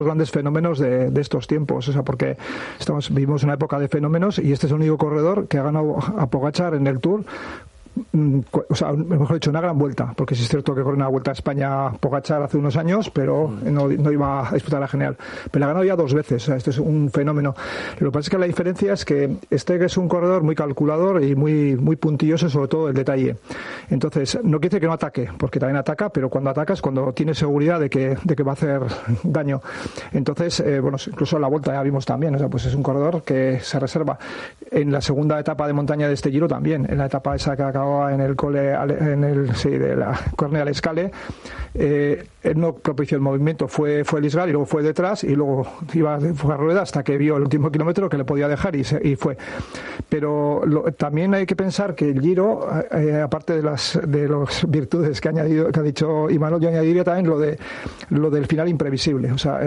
grandes fenómenos de estos tiempos, o sea, porque vivimos una época de fenómenos y este es el único corredor que ha ganado a Pogačar en el Tour. O sea, mejor dicho, una gran vuelta, porque sí es cierto que corrió una vuelta a España Pogačar hace unos años, pero no iba a disputar la general, pero la ha ganado ya 2 veces, o sea, esto es un fenómeno. Lo que pasa es que la diferencia es que es un corredor muy calculador y muy puntilloso, sobre todo el detalle. Entonces, no quiere decir que no ataque, porque también ataca, pero cuando atacas, cuando tienes seguridad de que va a hacer daño. Entonces, bueno, incluso en la vuelta ya vimos también, o sea, pues es un corredor que se reserva. En la segunda etapa de montaña de este Giro también, en la etapa esa que acababa en el cole, de la Cornea Escale, él no propició el movimiento, fue Lisgal y luego fue detrás y luego fue a rueda hasta que vio el último kilómetro que le podía dejar y fue. Pero también hay que pensar que el Giro, aparte de las virtudes que ha dicho Imanol, yo añadiría también lo del final imprevisible. O sea,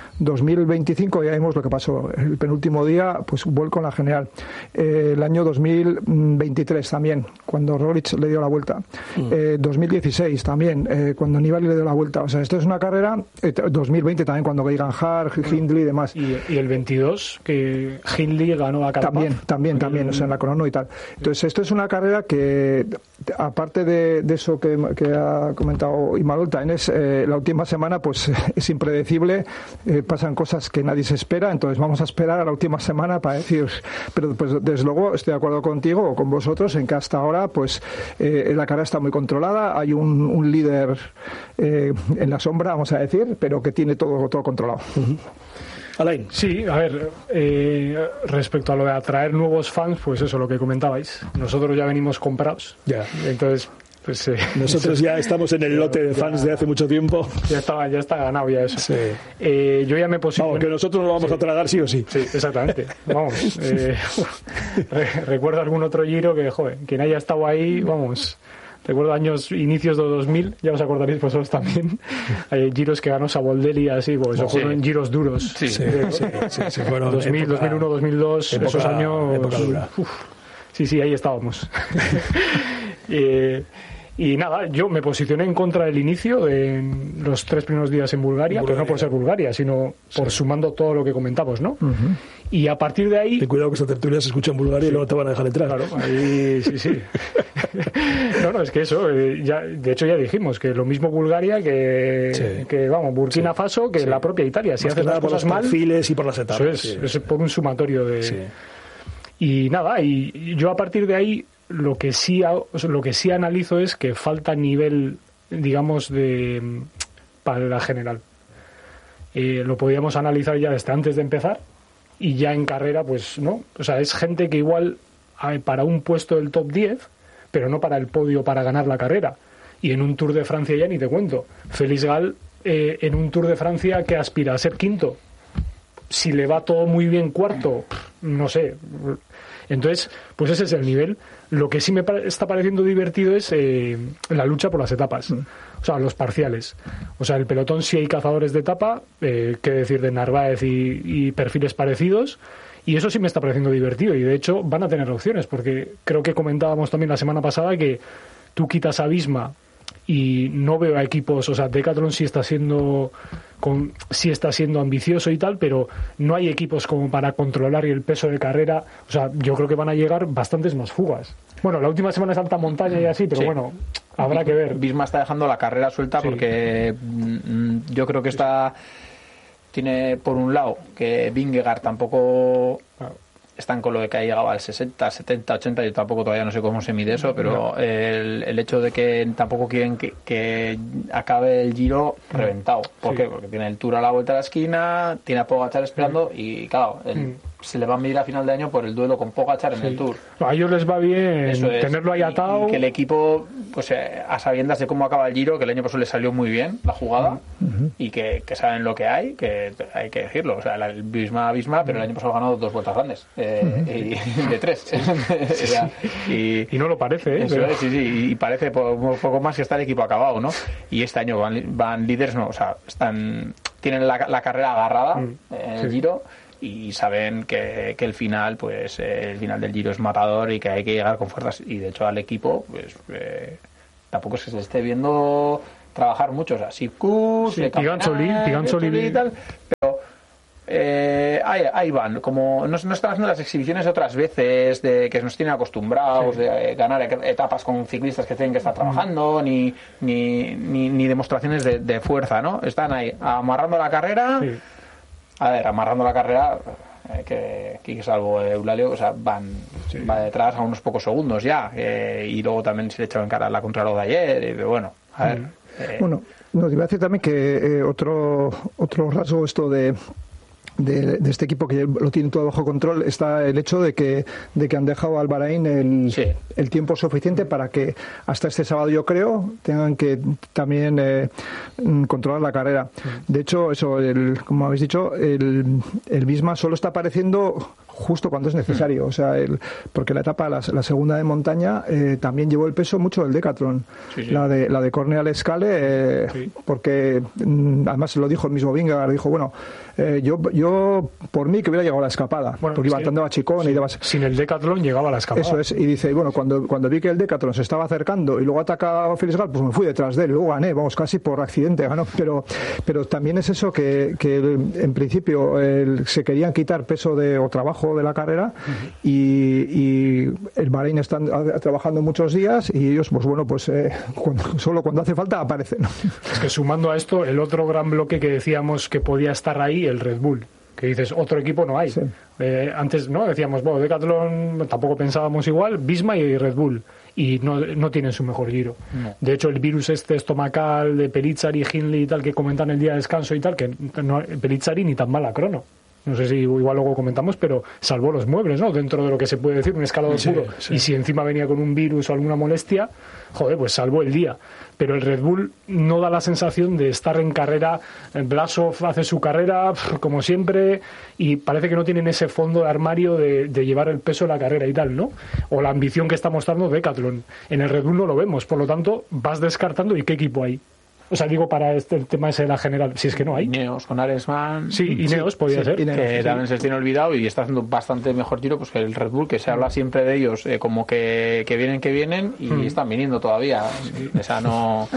2025 ya vimos lo que pasó. El penúltimo día, pues un vuelco en la general. El año 2023 también, cuando Roglic le dio la vuelta. 2016 también, cuando Nibali le dio la vuelta. O sea, esto es una carrera. 2020 también, cuando Egan Hart, Hindley y demás. Y el 22, que Hindley ganó a Carapaz. También, o sea, en la crono y tal. Entonces, esto es una carrera que, aparte de eso que ha comentado Imanol, también es la última semana, pues es impredecible, pasan cosas que nadie se espera, entonces vamos a esperar a la última semana para decir, pero pues desde luego estoy de acuerdo contigo o con vosotros en que hasta ahora pues la carrera está muy controlada, hay un líder en la sombra, vamos a decir, pero que tiene todo controlado. Alain. Sí, a ver, respecto a lo de atraer nuevos fans, pues eso, lo que comentabais. Nosotros ya venimos comprados. Ya. Entonces, pues... nosotros ya estamos en el lote de fans de hace mucho tiempo. Ya está ganado ya eso. Sí. Yo ya me posicioné... Vamos, que nosotros lo vamos a tragar sí o sí. Sí, exactamente. Vamos. Recuerdo algún otro Giro que, joder, quien haya estado ahí, vamos... Recuerdo inicios de 2000, ya os acordaréis vosotros también. Hay giros que ganó Saboldelli así, pues eso fueron giros duros. Sí, fueron 2000, 2001, 2002, esos años. Época dura. Sí, ahí estábamos. Y nada, yo me posicioné en contra del inicio en los 3 primeros días en Bulgaria, pero no por ser Bulgaria, sino por sumando todo lo que comentamos, ¿no? Y a partir de ahí... Ten cuidado que esta tertulia se escucha en Bulgaria y luego te van a dejar entrar. Claro, ahí sí. No, es que eso, de hecho ya dijimos que lo mismo Bulgaria que vamos, Burkina Faso, que la propia Italia. Si haces las cosas mal... por los perfiles y por las etapas. Eso es por un sumatorio de... Sí. Y nada, y yo a partir de ahí... Lo que sí analizo es que falta nivel, digamos, para la general. Lo podíamos analizar ya desde antes de empezar y ya en carrera, pues no. O sea, es gente que igual para un puesto del top 10, pero no para el podio para ganar la carrera. Y en un Tour de Francia ya ni te cuento. Félix Gall en un Tour de Francia que aspira a ser quinto. Si le va todo muy bien cuarto, no sé. Entonces, pues ese es el nivel. Lo que sí me está pareciendo divertido es la lucha por las etapas, o sea, los parciales. O sea, el pelotón sí hay cazadores de etapa, qué decir de Narváez y perfiles parecidos, y eso sí me está pareciendo divertido, y de hecho van a tener opciones, porque creo que comentábamos también la semana pasada que tú quitas a Visma y no veo a equipos, o sea, Decathlon sí está siendo ambicioso y tal, pero no hay equipos como para controlar el peso de carrera. O sea, yo creo que van a llegar bastantes más fugas. Bueno, la última semana es alta montaña y así, pero bueno, habrá que ver. Visma está dejando la carrera suelta porque yo creo que tiene por un lado que Vingegaard tampoco... Están con lo de que ha llegado al 60, 70, 80, yo tampoco todavía no sé cómo se mide eso, pero el hecho de que tampoco quieren que acabe el Giro reventado. ¿Por qué? Porque tiene el Tour a la vuelta de la esquina, tiene a Pogačar esperando y claro, se le va a medir a final de año por el duelo con Pogačar en el Tour. A ellos les va bien tenerlo ahí atado. Y que el equipo, pues a sabiendas de cómo acaba el Giro, que el año pasado le salió muy bien la jugada y que saben lo que hay que decirlo. O sea, el Visma, pero el año pasado ha ganado 2 vueltas grandes. Y de 3. Y no lo parece, Eso es, sí, y parece un poco más que está el equipo acabado, ¿no? Y este año van líderes, no, o sea, tienen la carrera agarrada en el Giro y saben que el final, pues el final del Giro es matador y que hay que llegar con fuerzas, y de hecho al equipo, pues tampoco se esté viendo trabajar mucho, o sea, Sipkurs, Piganzoli y tal, pero ahí van, como no están haciendo las exhibiciones de otras veces de que nos tienen acostumbrados de ganar etapas con ciclistas que tienen que estar trabajando, ni demostraciones de fuerza, ¿no? Están ahí amarrando la carrera. A ver, amarrando la carrera, que salvo Eulalio, o sea, va detrás a unos pocos segundos ya, y luego también se le echaba en cara la contrarreloj de ayer, y bueno, a ver. Bueno, no, te iba a decir también que otro rasgo esto de este equipo que lo tiene todo bajo control está el hecho de que han dejado al Bahrein el tiempo suficiente para que hasta este sábado, yo creo, tengan que también controlar la carrera. De hecho, eso, como habéis dicho, el Visma solo está apareciendo justo cuando es necesario, o sea, porque la etapa, la segunda de montaña, también llevó el peso mucho del Decathlon, la de Corneal Scale, porque además lo dijo el mismo Vingegaard, dijo, bueno, yo por mí que hubiera llegado a la escapada, porque iba andando a Chicón y demás. Sin el Decathlon llegaba a la escapada. Eso es, y dice, bueno, cuando vi que el Decathlon se estaba acercando y luego ataca a Félix Gall, pues me fui detrás de él, luego gané, vamos, casi por accidente ganó, pero también es eso que en principio se querían quitar peso o trabajo de la carrera, y el Bahrein están trabajando muchos días y ellos, pues bueno, pues solo cuando hace falta aparecen. Es que sumando a esto, el otro gran bloque que decíamos que podía estar ahí, el Red Bull, que dices, otro equipo no hay. Antes no decíamos, bueno, Decathlon tampoco pensábamos igual, Visma y Red Bull, y no tienen su mejor Giro. De hecho, el virus estomacal de Pellizzari, Hindley y tal, que comentan el día de descanso y tal, que no, Pellizzari ni tan mala crono. No sé si igual luego comentamos, pero salvó los muebles, ¿no? Dentro de lo que se puede decir, un escalador puro. Y si encima venía con un virus o alguna molestia, joder, pues salvó el día. Pero el Red Bull no da la sensación de estar en carrera. Blasov hace su carrera, como siempre, y parece que no tienen ese fondo de armario de llevar el peso de la carrera y tal, ¿no? O la ambición que está mostrando Decathlon. En el Red Bull no lo vemos, por lo tanto, vas descartando. ¿Y qué equipo hay? O sea, digo, para el tema ese de la general, si es que no hay. Ineos con Arensman. Sí, Ineos podía ser. Ineos, que también se les tiene olvidado y está haciendo bastante mejor tiro pues que el Red Bull, que se habla siempre de ellos como que vienen y están viniendo todavía. O sea, no...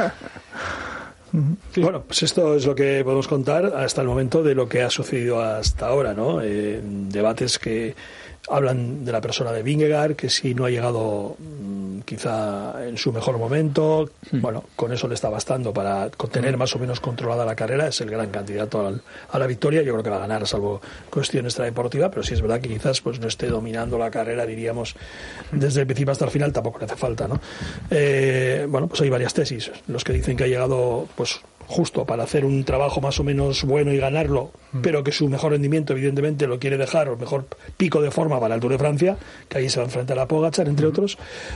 Bueno, pues esto es lo que podemos contar hasta el momento de lo que ha sucedido hasta ahora, ¿no? Debates que hablan de la persona de Vingegaard, que si no ha llegado quizá en su mejor momento, bueno, con eso le está bastando para tener más o menos controlada la carrera. Es el gran candidato a la victoria. Yo creo que va a ganar, salvo cuestión extradeportiva, pero sí es verdad que quizás pues no esté dominando la carrera, diríamos, desde el principio hasta el final. Tampoco le hace falta, ¿no? Bueno, pues hay varias tesis. Los que dicen que ha llegado pues justo para hacer un trabajo más o menos bueno y ganarlo, pero que su mejor rendimiento evidentemente lo quiere dejar, o el mejor pico de forma para el Tour de Francia, que ahí se va a enfrentar a Pogačar, entre otros.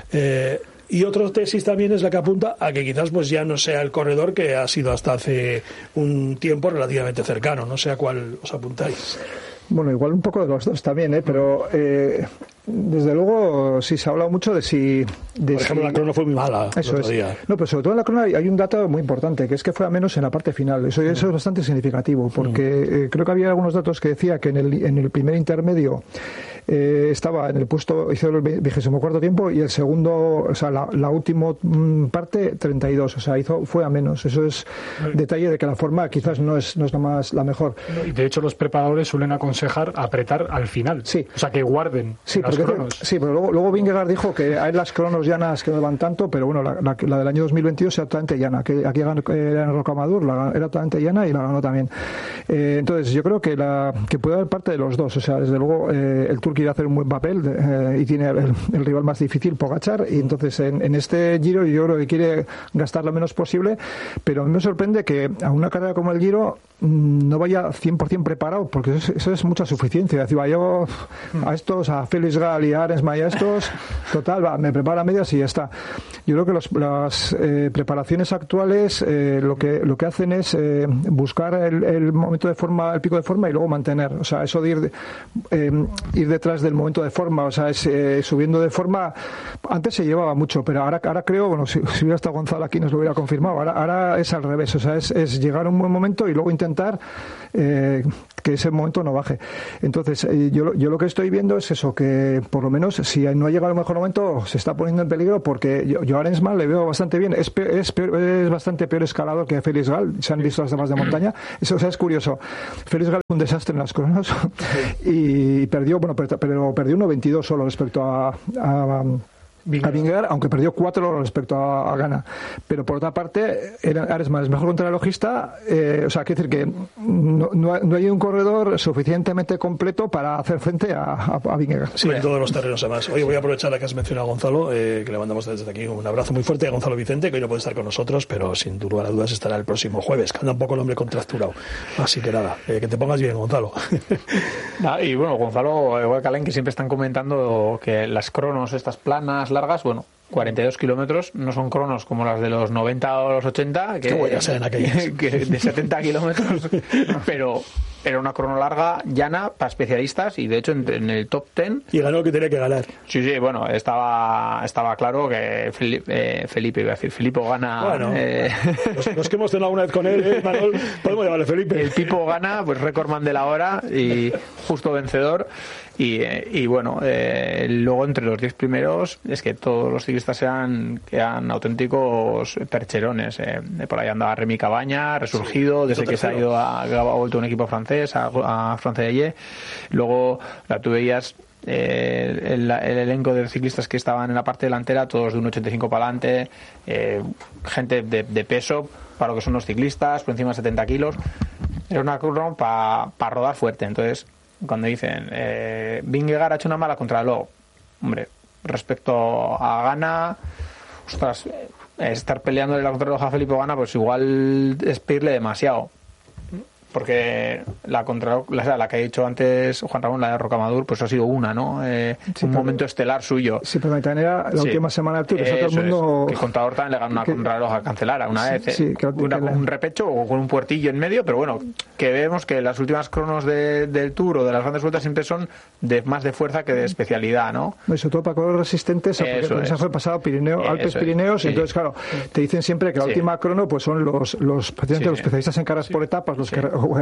Y otra tesis también es la que apunta a que quizás pues ya no sea el corredor que ha sido hasta hace un tiempo relativamente cercano. No sé a cuál os apuntáis. Bueno, igual un poco de los dos también, pero desde luego sí se ha hablado mucho de si... Por ejemplo, la crono fue muy mala el otro día. No, pero sobre todo en la crono hay un dato muy importante, que es que fue a menos en la parte final. Eso es bastante significativo, porque creo que había algunos datos que decía que en el primer intermedio estaba en el puesto, hizo el 24º tiempo, y el segundo, o sea, la última parte 32, o sea, fue a menos. Eso es detalle de que la forma quizás no es la mejor. Y de hecho los preparadores suelen aconsejar apretar al final, o sea, que guarden las cronos. Sí, pero luego Vingegaard dijo que hay las cronos llanas que no van tanto, pero bueno, la del año 2022 era totalmente llana, que aquí era en Rocamadour, era totalmente llana y la ganó también. Entonces yo creo que puede haber parte de los dos, o sea, desde luego el Tour quiere hacer un buen papel y tiene el rival más difícil, Pogačar, y entonces en este Giro yo creo que quiere gastar lo menos posible, pero a mí me sorprende que a una carrera como el Giro no vaya 100% preparado, porque eso es mucha suficiencia. Es decir, yo a estos, a Félix Gall y a Arensman y a estos, total, me prepara a medias y ya está. Yo creo que las preparaciones actuales lo que hacen es buscar el momento de forma, el pico de forma, y luego mantener. O sea, eso de ir detrás del momento de forma, o sea, es subiendo de forma. Antes se llevaba mucho, pero ahora creo, bueno, si hubiera estado Gonzalo aquí nos lo hubiera confirmado. Ahora es al revés, o sea, es llegar a un buen momento y luego intentar que ese momento no baje. Entonces yo lo que estoy viendo es eso, que por lo menos, si no ha llegado el mejor momento, se está poniendo en peligro, porque yo a Arensman le veo bastante bien. Es bastante peor escalador que Felix Gall. Se han visto las demás de montaña. Eso, o sea, es curioso. Felix Gall es un desastre en las cronos y perdió, pero perdió 1.22 solo respecto a Vingegaard, aunque perdió 4 respecto a Ghana. Pero por otra parte, Arensman es mejor contrarrelojista. O sea, quiere decir que no hay un corredor suficientemente completo para hacer frente a Vingegaard. Sí, en todos los terrenos además. Oye, voy a aprovechar la que has mencionado a Gonzalo, que le mandamos desde aquí un abrazo muy fuerte a Gonzalo Vicente, que hoy no puede estar con nosotros, pero sin lugar a dudas estará el próximo jueves, que anda un poco el hombre contracturado. Así que nada, que te pongas bien, Gonzalo. Y bueno, Gonzalo, igual que Alain, que siempre están comentando que las cronos, estas planas, largas, bueno, 42 kilómetros no son cronos como las de los 90 o los 80, que de 70 kilómetros, pero era una crono larga, llana, para especialistas, y de hecho en el top 10. Y ganó lo que tenía que ganar. Sí, bueno, estaba claro que Filippo gana. Bueno, los que hemos cenado una vez con él, Manuel, podemos llamarle Felipe. El tipo gana, pues récordman de la hora y justo vencedor. Y bueno, luego entre los 10 primeros es que todos los ciclistas eran auténticos percherones. Por ahí andaba Remy Cabaña, resurgido, desde que se ha ido ha vuelto un equipo francés, a Francia de Ayer. Luego tú veías el elenco de ciclistas que estaban en la parte delantera, todos de 1,85 para adelante, gente de peso para lo que son los ciclistas, por encima de 70 kilos. Era una crono para rodar fuerte. Entonces, cuando dicen Vingegaard ha hecho una mala contrarreloj, hombre, respecto a Ghana, ostras, estar peleándole la contrarreloj a Filippo Ganna, pues igual es pedirle demasiado, porque la que ha dicho antes Juan Ramón, la de Rocamadour, pues ha sido una, ¿no? Un momento estelar suyo. Sí, pero también era la última semana del Tour, todo el mundo... que Contador también le ganó una contrarreloj a Cancelara una vez, un repecho o con un puertillo en medio, pero bueno, que vemos que las últimas cronos del Tour o de las grandes vueltas siempre son más de fuerza que de especialidad, ¿no? Y sobre todo para correr resistentes, porque el mensaje fue pasado Alpes, Pirineos, sí. Entonces, claro, te dicen siempre que la última crono pues son los especialistas en carreras por etapas, los que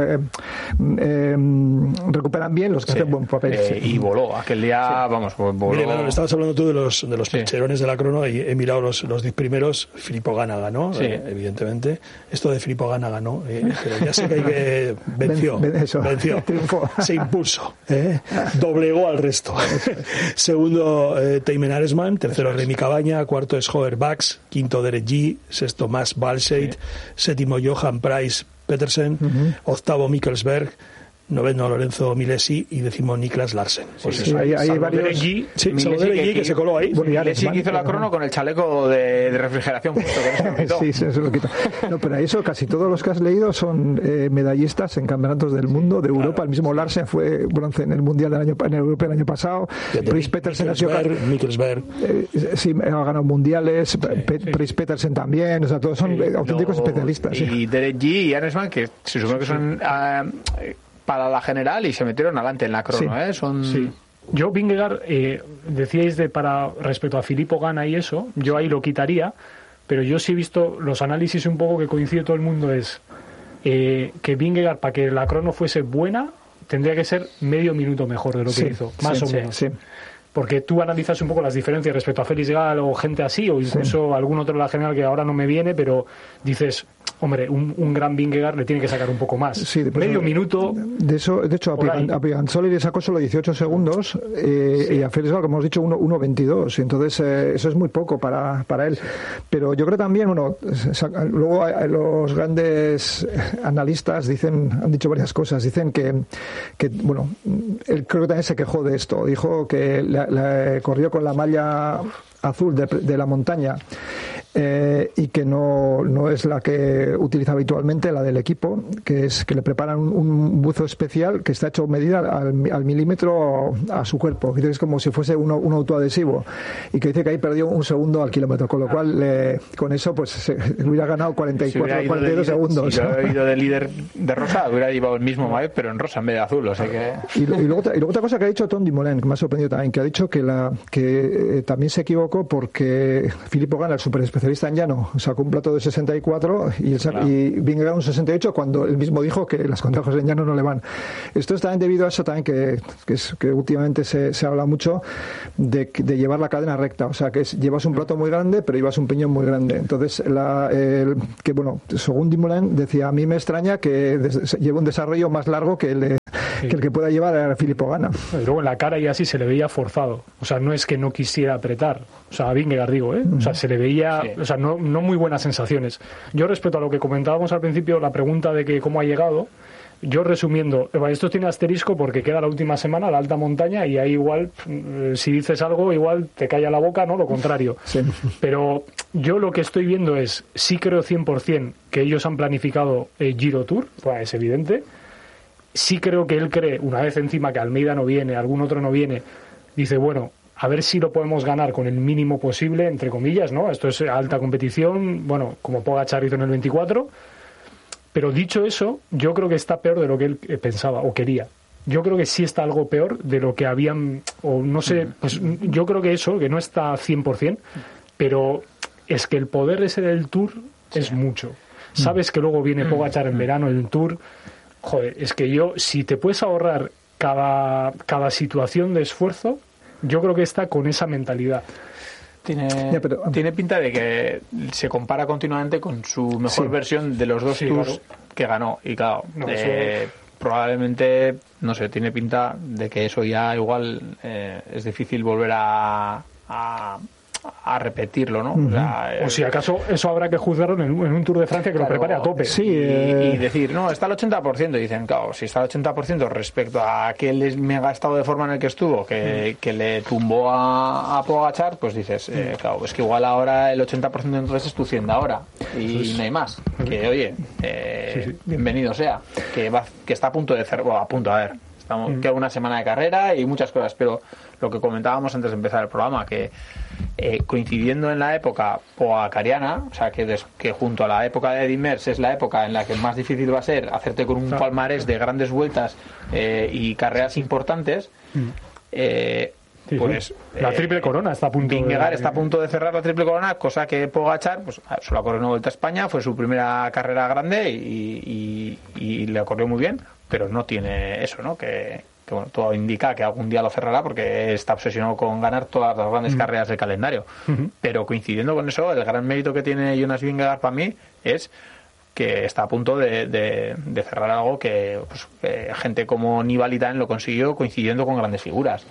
recuperan bien, los que hacen buen papel. Y voló aquel día, voló. Mire, Manuel, estabas hablando tú de los percherones de la crono y he mirado los 10 primeros. Filippo Ganna ganó, evidentemente. Esto de Filippo Ganna ganó, pero ya sé que venció, triunfó, se impuso, doblegó al resto. Segundo, Thymen Arensman, tercero Remy Cabaña, cuarto es Hoover Bax, quinto Derek G, sexto Mads Balseit, séptimo Johan Price Petersen, octavo Mikkelsberg, noveno Lorenzo Milesi y décimo Niklas Larsen. Pues hay varios. Milesi que se coló ahí. Milesi que hizo la crono con el chaleco de refrigeración justo, que no se sí, se lo quitó. No, pero eso casi todos los que has leído son medallistas en campeonatos del mundo, de Europa. El mismo Larsen fue bronce en el mundial en Europa el año pasado. Price Petersen ha sido Mikkelsberg. Sí, ha ganado mundiales. Price Petersen también. O sea, todos son auténticos especialistas. Y Derek G y Arensman, que se supone que son para la general y se metieron adelante en la crono, Sí. Yo, Vingegaard, decíais respecto a Filippo Ganna y eso, yo ahí lo quitaría, pero yo sí he visto los análisis un poco que coincide todo el mundo, es que Vingegaard, para que la crono fuese buena, tendría que ser medio minuto mejor de lo que hizo, más o menos. Sí. Porque tú analizas un poco las diferencias respecto a Felix Gall o gente así, o incluso algún otro de la general que ahora no me viene, pero dices, hombre, un gran Vingegaard le tiene que sacar un poco más. Sí, medio minuto. De hecho, a Piaganzoli le sacó solo 18 segundos y a Felix Gall, como hemos dicho, 1.22. Entonces, eso es muy poco para él. Pero yo creo también, luego los grandes analistas han dicho varias cosas. Dicen que él creo que también se quejó de esto. Dijo que corrió con la malla azul de la montaña y que no es la que utiliza habitualmente, la del equipo, que es que le preparan un buzo especial que está hecho medida al milímetro a su cuerpo, que es como si fuese un autoadhesivo, y que dice que ahí perdió 1 segundo al kilómetro, con lo cual con eso pues hubiera ganado 42 segundos. Si hubiera ido de líder de rosa, hubiera llevado el mismo maillot, pero en rosa en vez de azul, o sea que... y luego otra cosa que ha dicho Tom Dumoulin, que me ha sorprendido también, que ha dicho que también se equivocó loco porque Filippo Ganna, el superespecialista en llano, sacó un plato de 64 y Vingegaard un 68 cuando él mismo dijo que las contrarreloj en llano no le van. Esto es también debido a eso también que últimamente se habla mucho de llevar la cadena recta, o sea que llevas un plato muy grande pero llevas un piñón muy grande. Entonces según Dumoulin decía, a mí me extraña que lleve un desarrollo más largo que el que pueda llevar a Filippo Ganna. Y luego en la cara y así se le veía forzado, o sea, no es que no quisiera apretar, o sea, a Vingegaard digo, o sea, se le veía, o sea, no muy buenas sensaciones. Yo respecto a lo que comentábamos al principio, la pregunta de que cómo ha llegado, yo resumiendo, esto tiene asterisco porque queda la última semana, la alta montaña, y ahí igual, si dices algo, igual te calla la boca, ¿no? Lo contrario. Sí. Pero yo lo que estoy viendo es, sí creo 100% que ellos han planificado Giro Tour, pues es evidente. Sí creo que él cree, una vez encima que Almeida no viene, algún otro no viene, dice, bueno, a ver si lo podemos ganar con el mínimo posible, entre comillas, ¿no? Esto es alta competición, bueno, como Pogačar hizo en el 24. Pero dicho eso, yo creo que está peor de lo que él pensaba o quería. Yo creo que sí está algo peor de lo que habían, o no sé, pues yo creo que eso, que no está 100%, pero es que el poder ese del Tour es mucho. Sabes que luego viene Pogačar en verano en el Tour. Joder, es que si te puedes ahorrar cada situación de esfuerzo, yo creo que está con esa mentalidad. Tiene pinta de que se compara continuamente con su mejor versión de los dos tours que ganó. Y claro, probablemente, no sé, tiene pinta de que eso ya igual es difícil volver a repetirlo, ¿no? O si acaso eso habrá que juzgarlo en un Tour de Francia que lo prepare a tope. Sí, y decir, no, está al 80%. Y dicen, claro, si está al 80% respecto a aquel mega estado de forma en el que estuvo, que le tumbó a Pogačar, pues dices, claro, es que igual ahora el 80% entonces es tu 100 ahora. Y no hay más. Que, oye, bienvenido sea. Que está a punto de cerrar, a ver. Queda una semana de carrera y muchas cosas, pero lo que comentábamos antes de empezar el programa, que coincidiendo en la época poacariana, o sea que junto a la época de Eddy Merckx es la época en la que más difícil va a ser hacerte con un palmarés de grandes vueltas y carreras importantes, pues la triple corona está a punto está a punto de cerrar la triple corona, cosa que Pogačar pues solo ha corrido una Vuelta a España, fue su primera carrera grande y le corrió muy bien, pero no tiene eso, ¿no? Que bueno, todo indica que algún día lo cerrará porque está obsesionado con ganar todas las grandes carreras del calendario. Pero coincidiendo con eso, el gran mérito que tiene Jonas Vingegaard para mí es que está a punto de cerrar algo que gente como Nibali también lo consiguió coincidiendo con grandes figuras.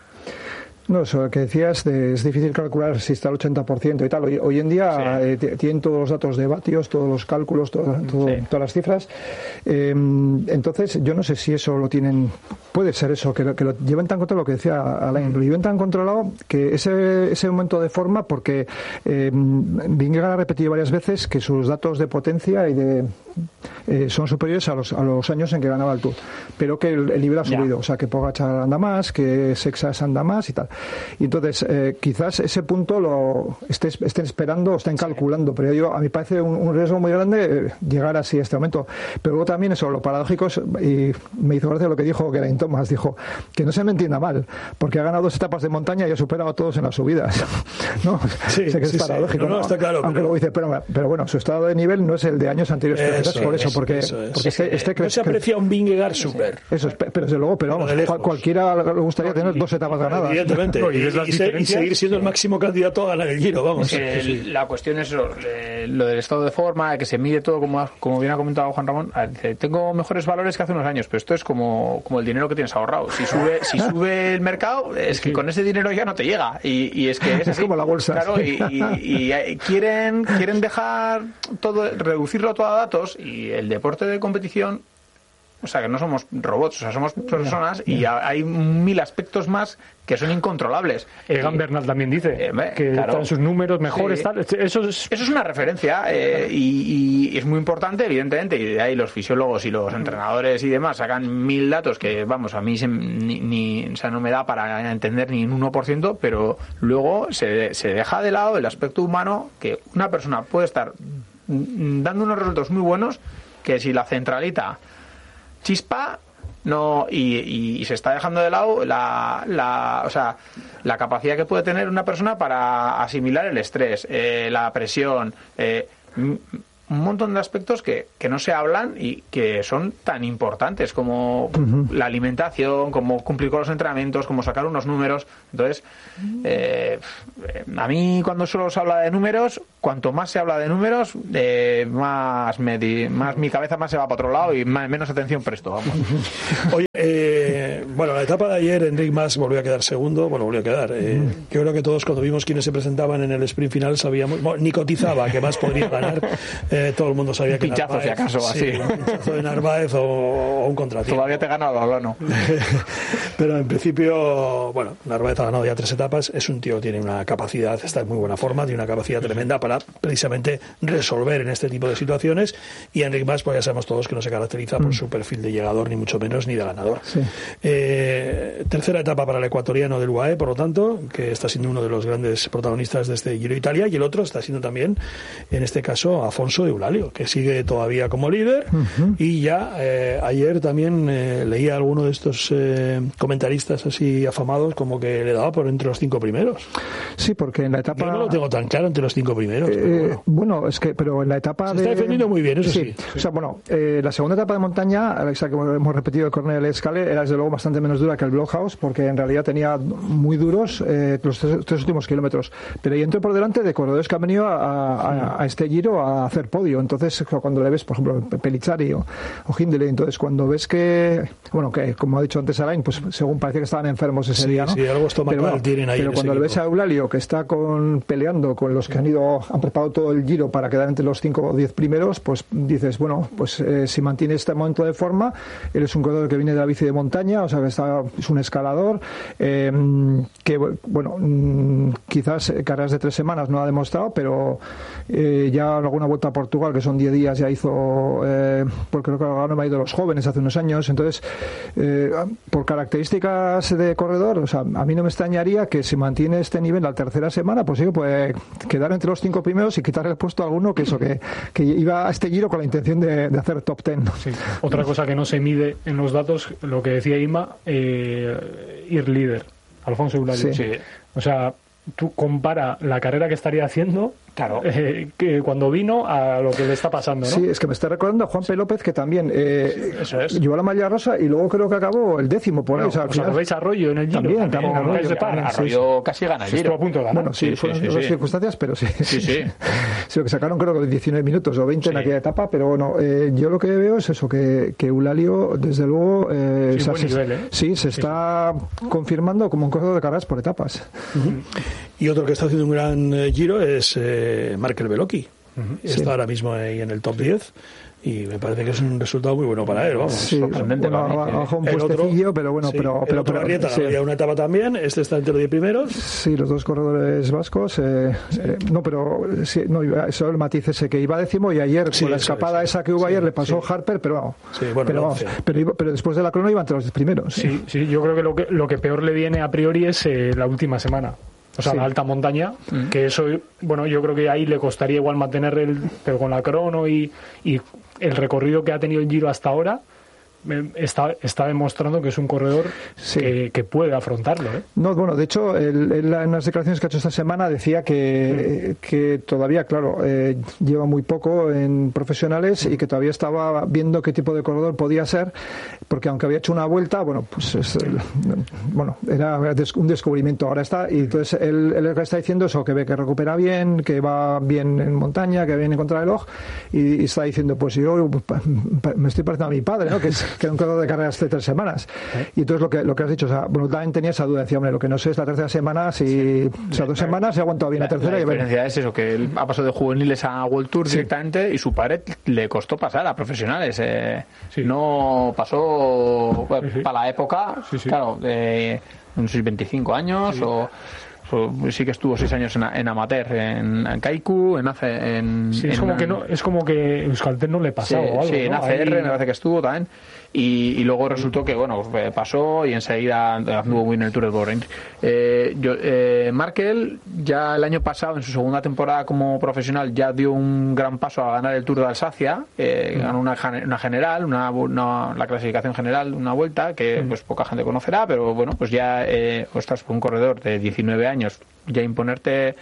No, eso que decías, es difícil calcular si está al 80% y tal. Hoy en día tienen todos los datos de vatios, todos los cálculos, todas las cifras. Entonces, yo no sé si eso lo tienen. Puede ser eso, que lo lleven tan controlado, lo que decía Alain, lo lleven tan controlado que ese momento de forma, porque Vingegaard ha repetido varias veces que sus datos de potencia y son superiores a los años en que ganaba el Tour, pero que el nivel ha subido, o sea que Pogačar anda más, que Sexas anda más y tal. Y entonces quizás ese punto lo estén esperando o estén calculando, pero a mí me parece un riesgo muy grande llegar así a este momento. Pero luego también eso, lo paradójico es, y me hizo gracia lo que dijo Geraint Thomas, dijo que no se me entienda mal, porque ha ganado 2 etapas de montaña y ha superado a todos en las subidas. ¿No? Sé que es paradójico, no, está claro, aunque luego dice, pero bueno, su estado de nivel no es el de años anteriores, porque no se aprecia un Vingegaard super. Eso es, pero desde luego, pero vamos, cualquiera le gustaría tener 2 etapas ganadas. Evidentemente. Y seguir siendo el máximo candidato a ganar el Giro, vamos. La cuestión es lo del estado de forma, que se mide todo, como bien ha comentado Juan Ramón. Dice, tengo mejores valores que hace unos años, pero esto es como el dinero que tienes ahorrado. Si sube el mercado, es que con ese dinero ya no te llega. Y es que es como la bolsa. Claro, y quieren dejar todo, reducirlo todo a datos, y el deporte de competición, o sea, que no somos robots, o sea, somos personas y hay 1000 aspectos más que son incontrolables. Egan Bernal también dice que están sus números mejores. Eso es una referencia y es muy importante, evidentemente, y de ahí los fisiólogos y los entrenadores y demás sacan 1000 datos que, vamos, a mí o sea, no me da para entender ni un 1%, pero luego se deja de lado el aspecto humano, que una persona puede estar dando unos resultados muy buenos, que si la centralita chispa, no y se está dejando de lado la capacidad que puede tener una persona para asimilar el estrés, la presión, un montón de aspectos que no se hablan y que son tan importantes como la alimentación, como cumplir con los entrenamientos, como sacar unos números. Entonces, a mí cuando solo se habla de números, cuanto más se habla de números, más mi cabeza más se va para otro lado y menos atención presto, vamos. Oye, bueno, la etapa de ayer Enric Mas volvió a quedar segundo, volvió a quedar. Yo creo que todos cuando vimos quiénes se presentaban en el sprint final sabíamos, ni cotizaba que Mas podría ganar. Todo el mundo sabía que pinchazo, Narváez, si acaso, así. Un pinchazo de Narváez o un contratiempo. Todavía te he ganado, Alano. Pero en principio, bueno, Narváez ha ganado ya 3 etapas. Es un tío que tiene una capacidad, está en muy buena forma, tiene una capacidad tremenda para precisamente resolver en este tipo de situaciones. Y Enric Mas, pues ya sabemos todos que no se caracteriza por su perfil de llegador, ni mucho menos, ni de ganador. Sí. Tercera etapa para el ecuatoriano del UAE, por lo tanto, que está siendo uno de los grandes protagonistas de este Giro de Italia, y el otro está siendo también, en este caso, Afonso de Eulalio, que sigue todavía como líder. Y ya ayer también leía a alguno de estos comentaristas así afamados como que le daba por entre los 5 primeros. Sí, porque en la etapa... Yo no lo tengo tan claro entre los 5 primeros. Bueno, es que, pero en la etapa se está defendiendo muy bien, eso sí. O sea, bueno, la segunda etapa de montaña, esa que hemos repetido de Cornel Escale, era desde luego bastante menos dura que el Blockhouse, porque en realidad tenía muy duros los 3 últimos kilómetros. Pero ahí entró por delante de corredores que han venido a este Giro a hacer podio. Entonces, cuando le ves, por ejemplo, Pellizzari o Hindley, entonces cuando ves que, bueno, que como ha dicho antes Alain, pues según parece que estaban enfermos ese día, ¿no? Sí, algo estomacal tienen ahí. Pero cuando le ves a Eulalio, que está peleando con los que han preparado todo el Giro para quedar entre los 5 o 10 primeros, pues dices, bueno, pues si mantiene este momento de forma, él es un corredor que viene de la bici de montaña, o sea que es un escalador, que, bueno, quizás carreras de 3 semanas no ha demostrado, pero ya alguna vuelta a Portugal, que son 10 días, ya hizo, porque creo que no me ha ido los jóvenes hace unos años. Entonces, por características de corredor, o sea, a mí no me extrañaría que si mantiene este nivel la tercera semana, pues sí que puede quedar entre los 5 primeros y quitarle el puesto a alguno que iba a este Giro con la intención de hacer top 10. Sí. Otra cosa que no se mide en los datos, lo que decía Ima, ir líder, Alfonso Eulalio. Sí. O sea, tú compara la carrera que estaría haciendo, claro, que cuando vino a lo que le está pasando, ¿no? Sí, es que me está recordando a Juan P. López, que también eso es. llevó la malla rosa y luego creo que acabó el 10mo por ahí. Bueno, o sea, veis Arroyo en el Giro. También Arroyo casi gana el Giro. Estuvo a punto de ganar. Bueno, sí, fueron otras circunstancias, pero sí. Sí. Sí, lo que sacaron creo que 19 minutos o 20 en aquella etapa, pero bueno, yo lo que veo es eso, que Eulalio, desde luego, se está confirmando como un corredor de carreras por etapas. Y otro que está haciendo un gran Giro es Markel Belocchi. Está ahora mismo ahí en el top 10 y me parece que es un resultado muy bueno para él, vamos. Sí, sorprendente. Bajó un puestecillo, pero bueno, pero Arrieta había una etapa también, este está entre los 10 primeros. Sí, los dos corredores vascos, no, pero sí, no, eso el matiz ese que iba 10º y ayer con la escapada esa que hubo ayer le pasó Harper, pero pero después de la crono iba entre los 10 primeros. Sí, yo creo que lo que peor le viene a priori es la última semana. O sea, la alta montaña, que eso, bueno, yo creo que ahí le costaría igual mantener pero con la crono y el recorrido que ha tenido el Giro hasta ahora, está demostrando que es un corredor que puede afrontarlo, ¿eh? No, bueno, de hecho, en las declaraciones que ha hecho esta semana decía que todavía, claro, lleva muy poco en profesionales y que todavía estaba viendo qué tipo de corredor podía ser, porque aunque había hecho una vuelta, bueno, pues era un descubrimiento. Ahora está, y entonces él está diciendo eso, que ve que recupera bien, que va bien en montaña, que viene contra el reloj, y está diciendo, pues yo me estoy pareciendo a mi padre, ¿no? Que era un corredor de carreras de 3 semanas. Y entonces lo que has dicho, o sea, bueno, también tenía esa duda, decía, hombre, lo que no sé es la tercera semana, o sea, 2 semanas se ha aguantado bien la tercera. La diferencia es eso, que él ha pasado de juveniles a World Tour directamente, y su padre le costó pasar a profesionales. No pasó para la época, claro, de unos 25 años sí que estuvo 6 años en amateur, en Kaiku, es como que Euskaltel no le pasaba algo, sí, en ¿no? ACR me parece que estuvo también. Y luego resultó que, bueno, pasó y enseguida anduvo muy en el Tour del Borrench. Markel ya el año pasado, en su segunda temporada como profesional, ya dio un gran paso a ganar el Tour de Alsacia. Ganó una general, la clasificación general, una vuelta que pues poca gente conocerá, pero bueno, pues ya ostras, un corredor de 19 años, ya imponerte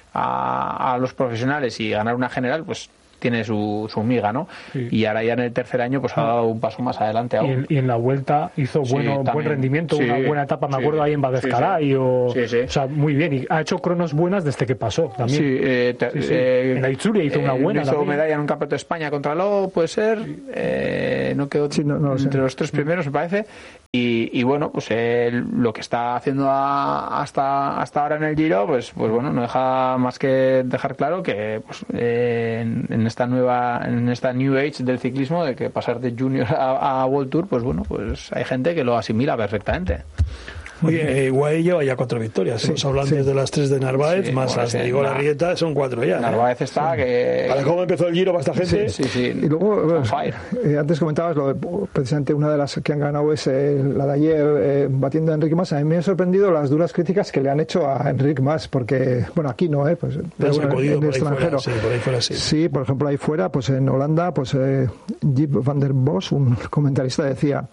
a los profesionales y ganar una general, pues tiene su miga, ¿no? Sí. Y ahora ya en el tercer año pues ha dado un paso más adelante aún. Y en la vuelta hizo buen rendimiento, una buena etapa, me acuerdo, ahí en Badezcaray, o sea, muy bien, y ha hecho cronos buenas desde que pasó también. En la Itzulia hizo una buena. Hizo medalla en un campeonato de España contra Lobo, puede ser, no quedó entre los 3 primeros, me parece. Y bueno, pues lo que está haciendo hasta ahora en el Giro, pues bueno, no deja más que dejar claro que pues, en esta New Age del ciclismo, de que pasar de Junior a World Tour, pues bueno, pues hay gente que lo asimila perfectamente. Oye, Guay lleva ya 4 victorias. Estamos hablando de las 3 de Narváez, más las de Igor Arrieta, son 4 ya. Narváez está que... ¿Para cómo empezó el Giro para esta gente? Sí. Y luego, antes comentabas lo de, precisamente una de las que han ganado es la de ayer, batiendo a Enric Mas. A mí me han sorprendido las duras críticas que le han hecho a Enric Mas, porque, bueno, aquí no, pues, pero bueno, en el extranjero. Por ahí fuera, sí. Sí, por ejemplo, ahí fuera, pues en Holanda, pues Jip van der Bos, un comentarista, decía,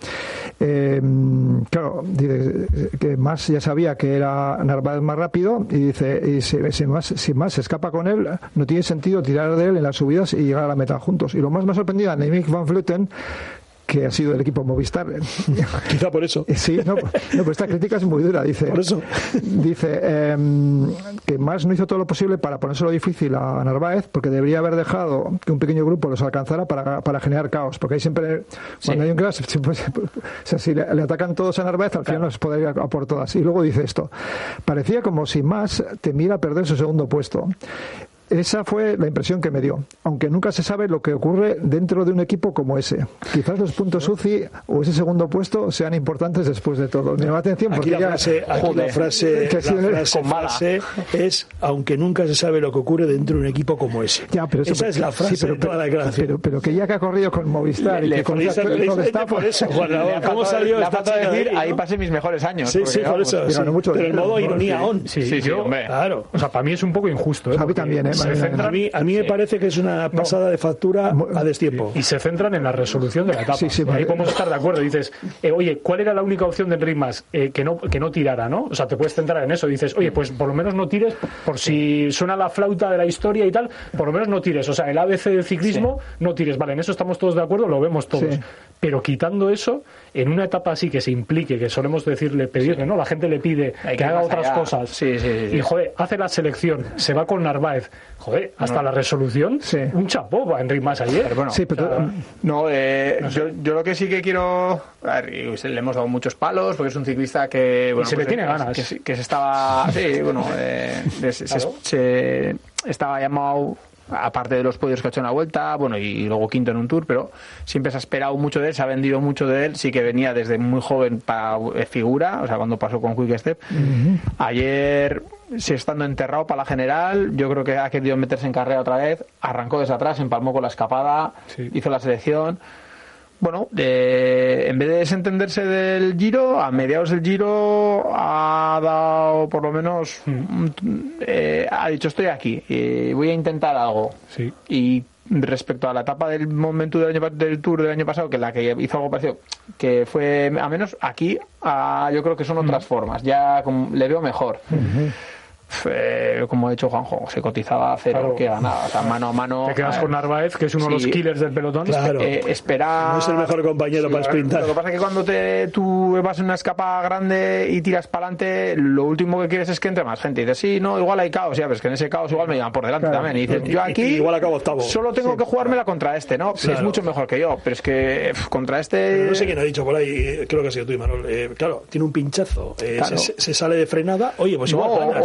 claro, dice que Mas ya sabía que era Narváez más rápido, y dice, y si Mas se escapa con él, no tiene sentido tirar de él en las subidas y llegar a la meta juntos. Y lo más me ha sorprendido a Annemiek van Vleuten, que ha sido del equipo Movistar. Quizá por eso. Sí, pues esta crítica es muy dura, dice. Por eso. Dice que Mas no hizo todo lo posible para ponérselo difícil a Narváez, porque debería haber dejado que un pequeño grupo los alcanzara para generar caos, porque ahí siempre, cuando hay un crash, pues, o sea, si le atacan todos a Narváez, al final no se podría ir a por todas. Y luego dice esto: parecía como si Mas temiera perder su segundo puesto. Esa fue la impresión que me dio, aunque nunca se sabe lo que ocurre dentro de un equipo como ese. Quizás los puntos UCI o ese segundo puesto sean importantes después de todo. Me llama la atención porque la frase es: aunque nunca se sabe lo que ocurre dentro de un equipo como ese. Ya, pero esa es la frase, de toda la declaración. Pero que ya que ha corrido con Movistar y que con por eso, Juan Raúl, ¿cómo salió esta decir? Ahí pasé mis mejores años. Sí, por eso. Pero el modo ironía on. Sí, hombre. Claro. O sea, para mí es un poco injusto. A mí también, a mí me parece que es una pasada de factura a destiempo. Y se centran en la resolución de la etapa. Ahí podemos estar de acuerdo. Dices, oye, ¿cuál era la única opción de Enric Mas? Que no tirara, ¿no? O sea, te puedes centrar en eso. Dices, oye, pues por lo menos no tires, por si suena la flauta de la historia y tal, por lo menos no tires. O sea, el ABC del ciclismo, no tires. Vale, en eso estamos todos de acuerdo, lo vemos todos. Sí. Pero quitando eso, en una etapa así que se implique, que solemos pedirle, ¿no? La gente le pide que haga otras cosas. Y, joder, hace la selección, se va con Narváez. Joder, hasta la resolución, un chapó a Enric Mas ayer. Bueno, yo lo que sí que quiero... A ver, le hemos dado muchos palos, porque es un ciclista que... Bueno, y se le tiene ganas. Que se estaba... Sí, bueno, se estaba llamado... aparte de los podios que ha hecho en la Vuelta, bueno, y luego quinto en un Tour, pero siempre se ha esperado mucho de él, se ha vendido mucho de él, sí que venía desde muy joven para figura, o sea, cuando pasó con Quick Step. Ayer, estando enterrado para la general, yo creo que ha querido meterse en carrera otra vez, arrancó desde atrás, empalmó con la escapada, hizo la selección. Bueno, en vez de desentenderse del Giro, a mediados del Giro ha dado por lo menos, ha dicho estoy aquí, voy a intentar algo. Sí. Y respecto a la etapa del momento del Tour del año pasado, que la que hizo algo parecido, que fue a menos, aquí yo creo que son otras formas, ya le veo mejor. Como ha dicho Juanjo, se cotizaba a cero, que ganaba, o sea, mano a mano. Te quedas con Narváez, que es uno de los killers del pelotón. Claro. Espera. No es el mejor compañero para sprintar. Lo que pasa es que cuando tú vas en una escapada grande y tiras para adelante, lo último que quieres es que entre más gente. Y dices, sí, no, igual hay caos, ya ves que en ese caos igual me llevan por delante también. Y dices, yo aquí igual acabo octavo. Solo tengo que jugármela contra este, ¿no? Es mucho mejor que yo, pero es que contra este. Pero no sé quién ha dicho por ahí, creo que ha sido tú, Imanol. Claro, tiene un pinchazo, se sale de frenada. Oye, pues igual ganas, igual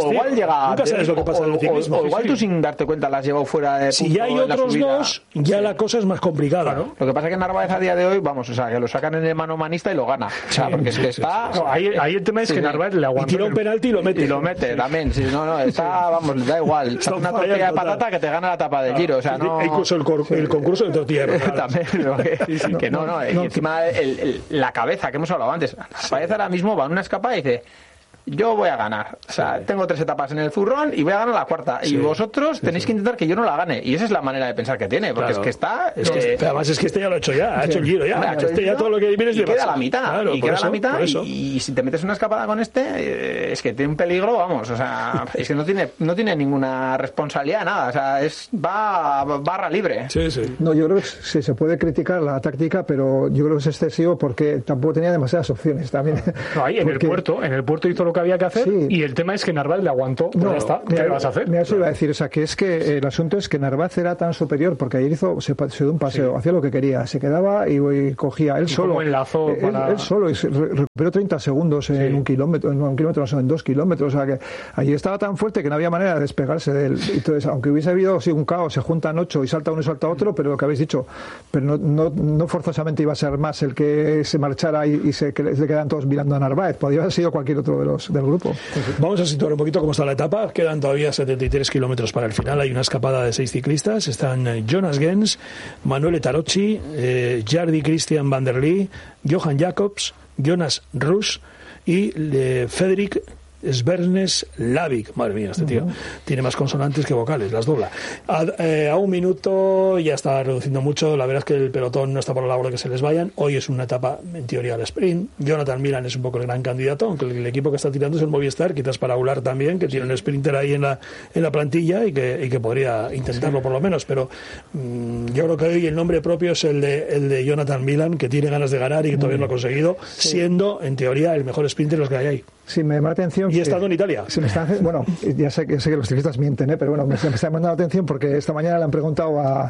llega. Nunca sabes lo que pasa en el ciclismo. O igual tú sin darte cuenta las has llevado fuera de. Si ya hay otros dos, ya la cosa es más complicada, ¿no? Lo que pasa es que Narváez a día de hoy, vamos, o sea, que lo sacan en el mano manista y lo gana. O sea, porque es que está. No, ahí el tema es que Narváez le aguanta. Y tira un penalti y lo mete. Y lo mete también. Sí, no, está, vamos, le da igual. Está una tortilla de patata que te gana la etapa del Giro. O sea, no. Incluso el concurso de tortilla de patata. También, que no. Y encima la cabeza que hemos hablado antes. Narváez ahora mismo va en una escapada y dice: yo voy a ganar. O sea, tengo 3 etapas en el zurrón y voy a ganar la cuarta. Y vosotros tenéis que intentar que yo no la gane. Y esa es la manera de pensar que tiene. Porque es que está. Además, es que este ya lo ha hecho ya. Ha hecho el Giro ya. Ya todo lo que viene es de queda la mitad. Claro, y queda la mitad. Y si te metes una escapada con es que tiene un peligro, vamos. O sea, es que no tiene ninguna responsabilidad, nada. O sea, va barra libre. Sí. No, yo creo que sí, se puede criticar la táctica, pero yo creo que es excesivo porque tampoco tenía demasiadas opciones también. No, ahí en el puerto hizo lo que había que hacer, y el tema es que Narváez le aguantó. No, ya está. ¿Qué vas a hacer? Mira, eso iba a decir, o sea, que es que el asunto es que Narváez era tan superior porque ayer se dio un paseo, hacía lo que quería, se quedaba y cogía él solo. Enlazó él solo y recuperó 30 segundos en un kilómetro, en 2 kilómetros. O sea, que allí estaba tan fuerte que no había manera de despegarse de él. Entonces, aunque hubiese habido un caos, se juntan 8 y salta uno y salta otro, pero lo que habéis dicho, pero no forzosamente iba a ser más el que se marchara que le quedan todos mirando a Narváez. Podría haber sido cualquier otro del grupo. Vamos a situar un poquito cómo está la etapa. Quedan todavía 73 kilómetros para el final. Hay una escapada de 6 ciclistas. Están Jonas Gens, Manuel Tarocci, Jardy Christian van der Lee, Johan Jacobs, Jonas Russ y Fredrik Svernes Lavik. Madre mía, este tío tiene más consonantes que vocales, las dobla. A 1 minuto ya está reduciendo mucho. La verdad es que el pelotón no está por la labor de que se les vayan. Hoy es una etapa en teoría al sprint. Jonathan Milan es un poco el gran candidato, aunque el equipo que está tirando es el Movistar, quizás para Aular también, que tiene un sprinter ahí en la plantilla y que podría intentarlo por lo menos. Pero yo creo que hoy el nombre propio es el de Jonathan Milan, que tiene ganas de ganar y que todavía no lo ha conseguido, siendo en teoría el mejor sprinter de los que hay ahí. Sí, me llama la atención. Y estando en Italia. Bueno, ya sé que los ciclistas mienten, pero bueno, me está llamando la atención porque esta mañana le han preguntado a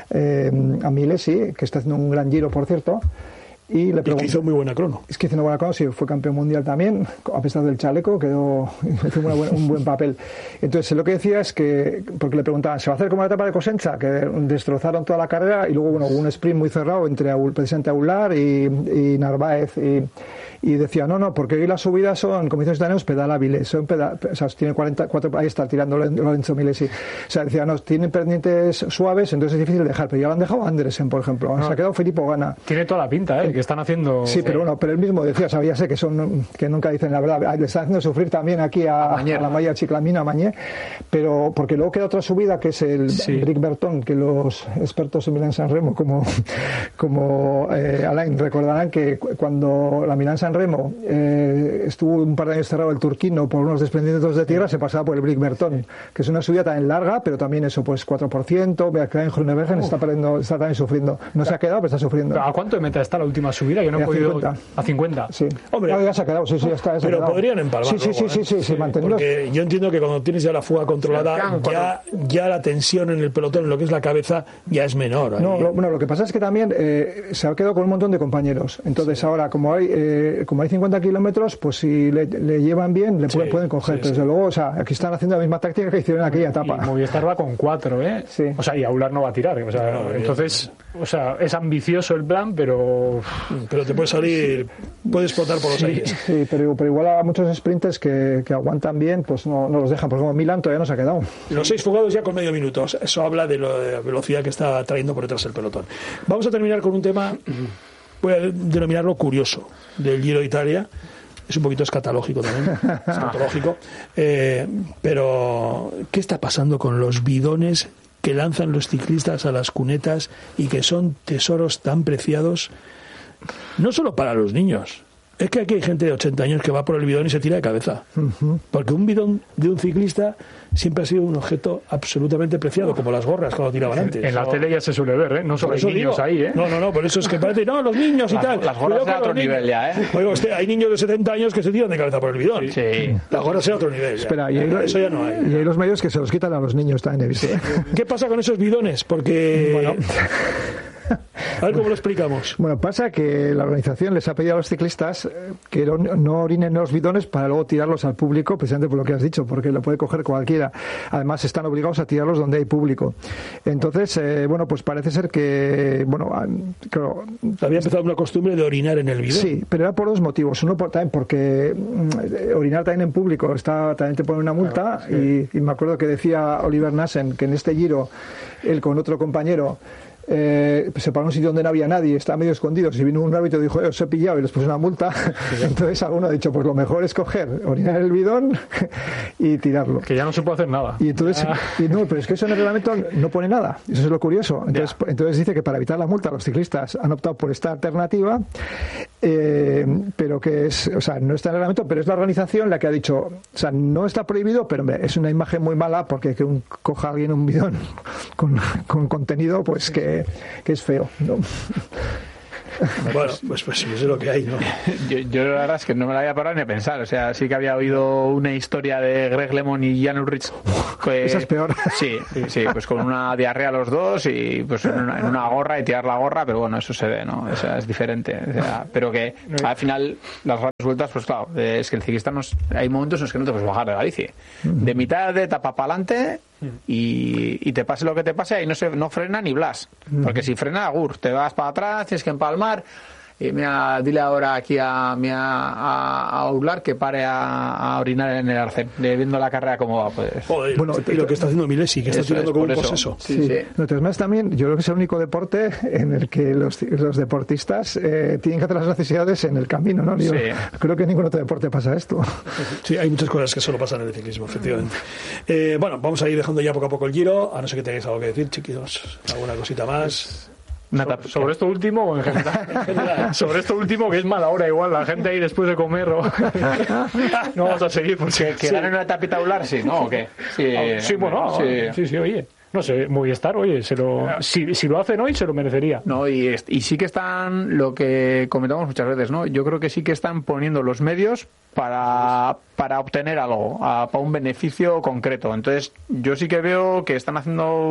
Milesi, que está haciendo un gran Giro, por cierto, y le preguntó. Hizo muy buena crono. Es que hizo una buena crono, sí, fue campeón mundial también, a pesar del chaleco, hizo un buen papel. Entonces, lo que decía es que, porque le preguntaban, ¿se va a hacer como la etapa de Cosenza? Que destrozaron toda la carrera y luego, hubo un sprint muy cerrado entre precisamente Aular y Narváez y decía, no, porque hoy las subidas son, como dicen los italianos, pedalábiles, o sea, tiene 44, ahí está tirando Lorenzo Milesi. O sea, decía, tienen pendientes suaves, entonces es difícil dejar, pero ya lo han dejado Andersen, por ejemplo. Se ha quedado Filippo Ganna. Tiene toda la pinta, que están haciendo. Sí, pero bueno, pero él mismo decía, ya sé que nunca dicen la verdad, le están haciendo sufrir también aquí a la malla Chiclamino, a Mañé, pero porque luego queda otra subida que es el Bric Berton, que los expertos en Milán-San Remo, como Alain, recordarán que cuando la Milán-San Remo estuvo un par de años cerrado el Turquino por unos desprendimientos de tierra, se pasaba por el Bric Berton, que es una subida también larga, pero también eso, pues 4%, vea que en Groenewegen está también sufriendo. No se ha quedado, pero está sufriendo. ¿A cuánto de meta está la última subida? Yo no he podido. 50. A 50. Sí. Hombre, ya se ha quedado, sí, ya está. Pero podrían empalmar. Sí, mantenerlos. Porque yo entiendo que cuando tienes ya la fuga controlada, ya la tensión en el pelotón, en lo que es la cabeza, ya es menor. No, lo que pasa es que también se ha quedado con un montón de compañeros. Entonces ahora, como hay 50 kilómetros, pues si le llevan bien, pueden coger. Pero desde luego, o sea, aquí están haciendo la misma táctica que hicieron en aquella etapa. Y Movistar va con 4, ¿eh? Sí. O sea, y Aular no va a tirar. O sea, entonces, o sea, es ambicioso el plan, pero te puede salir, puede explotar por los aires. Sí, pero igual a muchos sprinters que aguantan bien, pues no los dejan. Pues como Milan todavía no se ha quedado. Los 6 fugados ya con medio minuto. Eso habla de la velocidad que está trayendo por detrás el pelotón. Vamos a terminar con un tema, voy a denominarlo curioso, del Giro de Italia. Es un poquito escatológico también, pero ¿qué está pasando con los bidones que lanzan los ciclistas a las cunetas y que son tesoros tan preciados, no solo para los niños? Es que aquí hay gente de 80 años que va por el bidón y se tira de cabeza. Porque un bidón de un ciclista siempre ha sido un objeto absolutamente preciado, como las gorras cuando tiraban antes. En la tele ya se suele ver, ¿eh? No solo hay niños ahí, ¿eh? No, por eso es que parece, los niños y tal. Las gorras será otro nivel ya, ¿eh? Oiga, hay niños de 70 años que se tiran de cabeza por el bidón. Sí. Las gorras será otro nivel. Espera, eso ya no hay. Y hay los medios que se los quitan a los niños también, he visto. ¿Qué pasa con esos bidones? Porque... Bueno. A ver cómo lo explicamos. Bueno, pasa que la organización les ha pedido a los ciclistas que no orinen en los bidones para luego tirarlos al público, precisamente por lo que has dicho, porque lo puede coger cualquiera. Además, están obligados a tirarlos donde hay público. Entonces, bueno, pues parece ser que, bueno, claro, había empezado una costumbre de orinar en el bidón. Sí, pero era por dos motivos. Uno también porque orinar también en público también te pone una multa. Claro, sí. Y me acuerdo que decía Oliver Nassen que en este Giro él con otro compañero se paró en un sitio donde no había nadie, estaba medio escondido, si vino un árbitro y dijo os he pillado y les puso una multa. Entonces alguno ha dicho pues lo mejor es orinar el bidón y tirarlo, que ya no se puede hacer nada. Y entonces no, pero es que eso en el reglamento no pone nada, eso es lo curioso. Entonces dice que para evitar la multa los ciclistas han optado por esta alternativa, pero que es, o sea, no está en el reglamento, pero es la organización la que ha dicho, o sea, no está prohibido, pero hombre, es una imagen muy mala porque que coja alguien un bidón con contenido, pues que es feo, ¿no? Bueno, pues sí, eso es lo que hay, ¿no? Yo la verdad es que no me la había parado ni a pensar. O sea, sí que había oído una historia de Greg LeMond y Jan Ullrich. Esa es peor. Sí, pues con una diarrea los dos y pues en una gorra y tirar la gorra, pero bueno, eso se ve, ¿no? O sea, es diferente. O sea, pero que al final las grandes vueltas, pues claro, es que el ciclista hay momentos en los que no te puedes bajar de la bici. De mitad de etapa para adelante y te pase lo que te pase, ahí no frena ni blas, porque si frena, agur, te vas para atrás, tienes que empalmar. Y dile ahora aquí a Auglar que pare a orinar en el arcén, viendo la carrera cómo va. Pues. Joder, bueno, y lo que está haciendo Milesi, que está tirando como un poseso. Sí. Además también, yo creo que es el único deporte en el que los deportistas tienen que hacer las necesidades en el camino, ¿no? Yo creo que en ningún otro deporte pasa esto. Sí, hay muchas cosas que solo pasan en el ciclismo, efectivamente. Bueno, vamos a ir dejando ya poco a poco el Giro, a no ser que tengáis algo que decir, chiquitos, alguna cosita más. Sobre esto último o en general. Sobre esto último, que es mala hora igual, la gente ahí después de comer no vamos a seguir porque que ganen una tapita Aular, sí, ¿no? ¿O qué? Sí, bueno, sí, oye. No sé, Movistar, oye, si lo hacen hoy se lo merecería. No, y sí que están, lo que comentamos muchas veces, ¿no? Yo creo que sí que están poniendo los medios para obtener algo, para un beneficio concreto. Entonces, yo sí que veo que están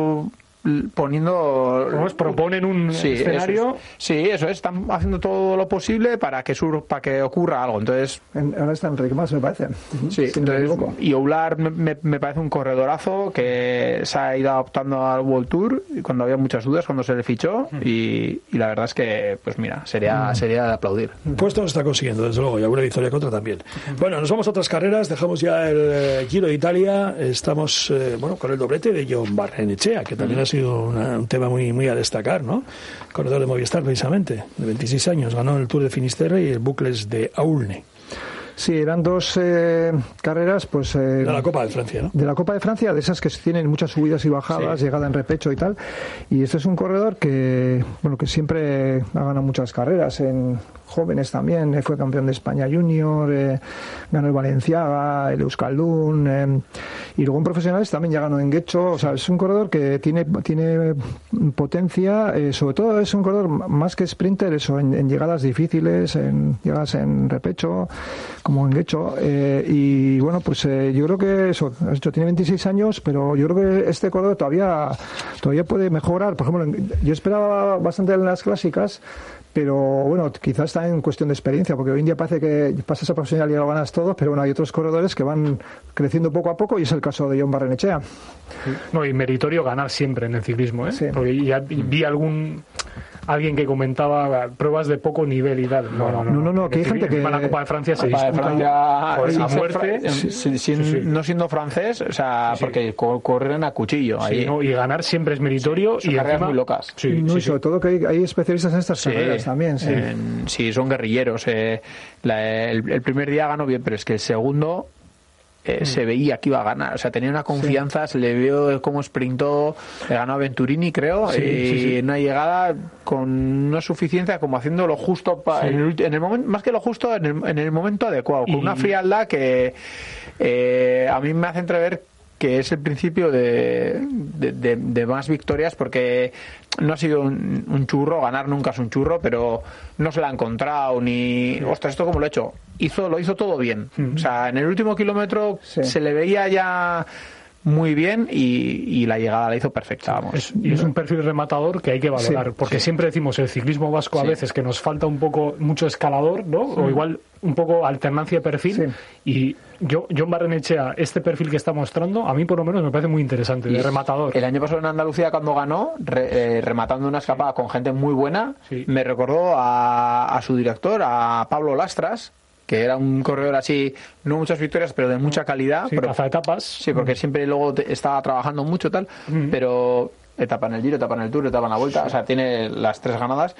proponen un escenario. Eso es, están haciendo todo lo posible para que ocurra algo. Entonces ahora está Enrique Mas, me parece. Sí, entonces, y Oublar me parece un corredorazo que se ha ido adaptando al World Tour cuando había muchas dudas cuando se le fichó y la verdad es que pues mira, sería de aplaudir. Pues todo se está consiguiendo, desde luego, y alguna victoria contra también. Bueno, nos vamos a otras carreras, dejamos ya el Giro de Italia, estamos con el doblete de Jon Barrenechea, que también ha sido un tema muy a destacar, ¿no? Corredor de Movistar, precisamente, de 26 años, ganó el Tour de Finisterre y el Bucles de Aulne. Sí, eran dos carreras, pues... de la Copa de Francia, ¿no? De la Copa de Francia, de esas que tienen muchas subidas y bajadas, llegada en repecho y tal. Y este es un corredor que siempre ha ganado muchas carreras, en jóvenes también, fue campeón de España Junior, ganó el Valenciaga, el Euskaldun, y luego en profesionales también ya ganó en Guecho. O sea, es un corredor que tiene potencia, sobre todo es un corredor más que sprinter, eso, en llegadas difíciles, en llegadas en repecho, como en Guecho, y bueno, pues yo creo que eso, tiene 26 años, pero yo creo que este corredor todavía puede mejorar. Por ejemplo, yo esperaba bastante en las clásicas, pero bueno, quizás está en cuestión de experiencia, porque hoy en día parece que pasas a profesional y lo ganas todo, pero bueno, hay otros corredores que van creciendo poco a poco y es el caso de Jon Barrenechea. No, y meritorio ganar siempre en el ciclismo, ¿eh? Sí. Porque ya vi alguien que comentaba pruebas de poco nivel y tal. No, que hay gente que... La Copa de Francia se disputa a muerte. No siendo francés, o sea, porque corren a cuchillo. Sí, ahí. Y ganar siempre es meritorio. Son y carreras encima, muy locas. Sobre todo que hay especialistas en estas carreras también. Sí, son guerrilleros. El primer día ganó bien, pero es que el segundo... se veía que iba a ganar, o sea, tenía una confianza, se le vio cómo sprintó, le ganó a Venturini, creo, y una llegada con una suficiencia como haciendo lo justo en el momento, más que lo justo, en el momento adecuado, con una frialdad que a mí me hace entrever que es el principio de más victorias, porque no ha sido un churro, ganar nunca es un churro, pero no se la ha encontrado ni... Ostras, ¿esto cómo lo he hecho? Lo hizo todo bien. O sea, en el último kilómetro se le veía ya muy bien y la llegada la hizo perfecta, vamos. Y es un perfil rematador que hay que valorar, porque siempre decimos el ciclismo vasco a veces que nos falta un poco, mucho escalador, ¿no? O igual un poco alternancia de perfil, y Jon Barrenechea, este perfil que está mostrando, a mí por lo menos me parece muy interesante, de rematador. El año pasado en Andalucía, cuando ganó, rematando una escapada con gente muy buena, me recordó a su director, a Pablo Lastras, que era un corredor así, no muchas victorias, pero de mucha calidad. Sí, caza etapas. Sí, porque siempre luego estaba trabajando mucho tal, pero etapa en el Giro, etapa en el Tour, etapa en la Vuelta, o sea, tiene las 3 ganadas.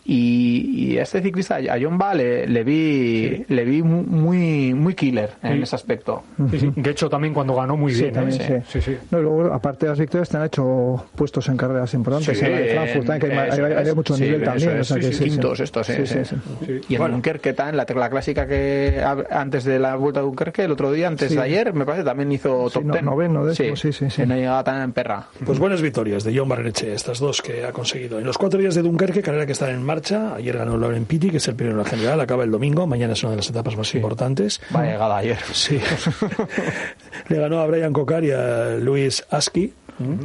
Y a este ciclista, a Jon Va, le vi muy killer en ese aspecto. De hecho, también cuando ganó muy bien. También, sí. No, y luego, aparte de las victorias, te han hecho puestos en carreras importantes. En la de Frankfurt también, que hay mucho nivel también. O sea, que quintos estos, Y en Dunkerque, la clásica que antes de la Vuelta a Dunkerque, el otro día, antes de ayer, me parece, también hizo top 10. Noveno, décimo, sí. No llegaba tan en perra. Pues buenas victorias de Jon Barrenechea, estas dos que ha conseguido. En los 4 días de Dunkerque, carrera que está en marcha. Ayer ganó Laurent Pitti, que es el primero en la general, acaba el domingo. Mañana es una de las etapas más importantes. Vaya llegada ayer. Sí. Le ganó a Brian Cocard y a Luis Aski.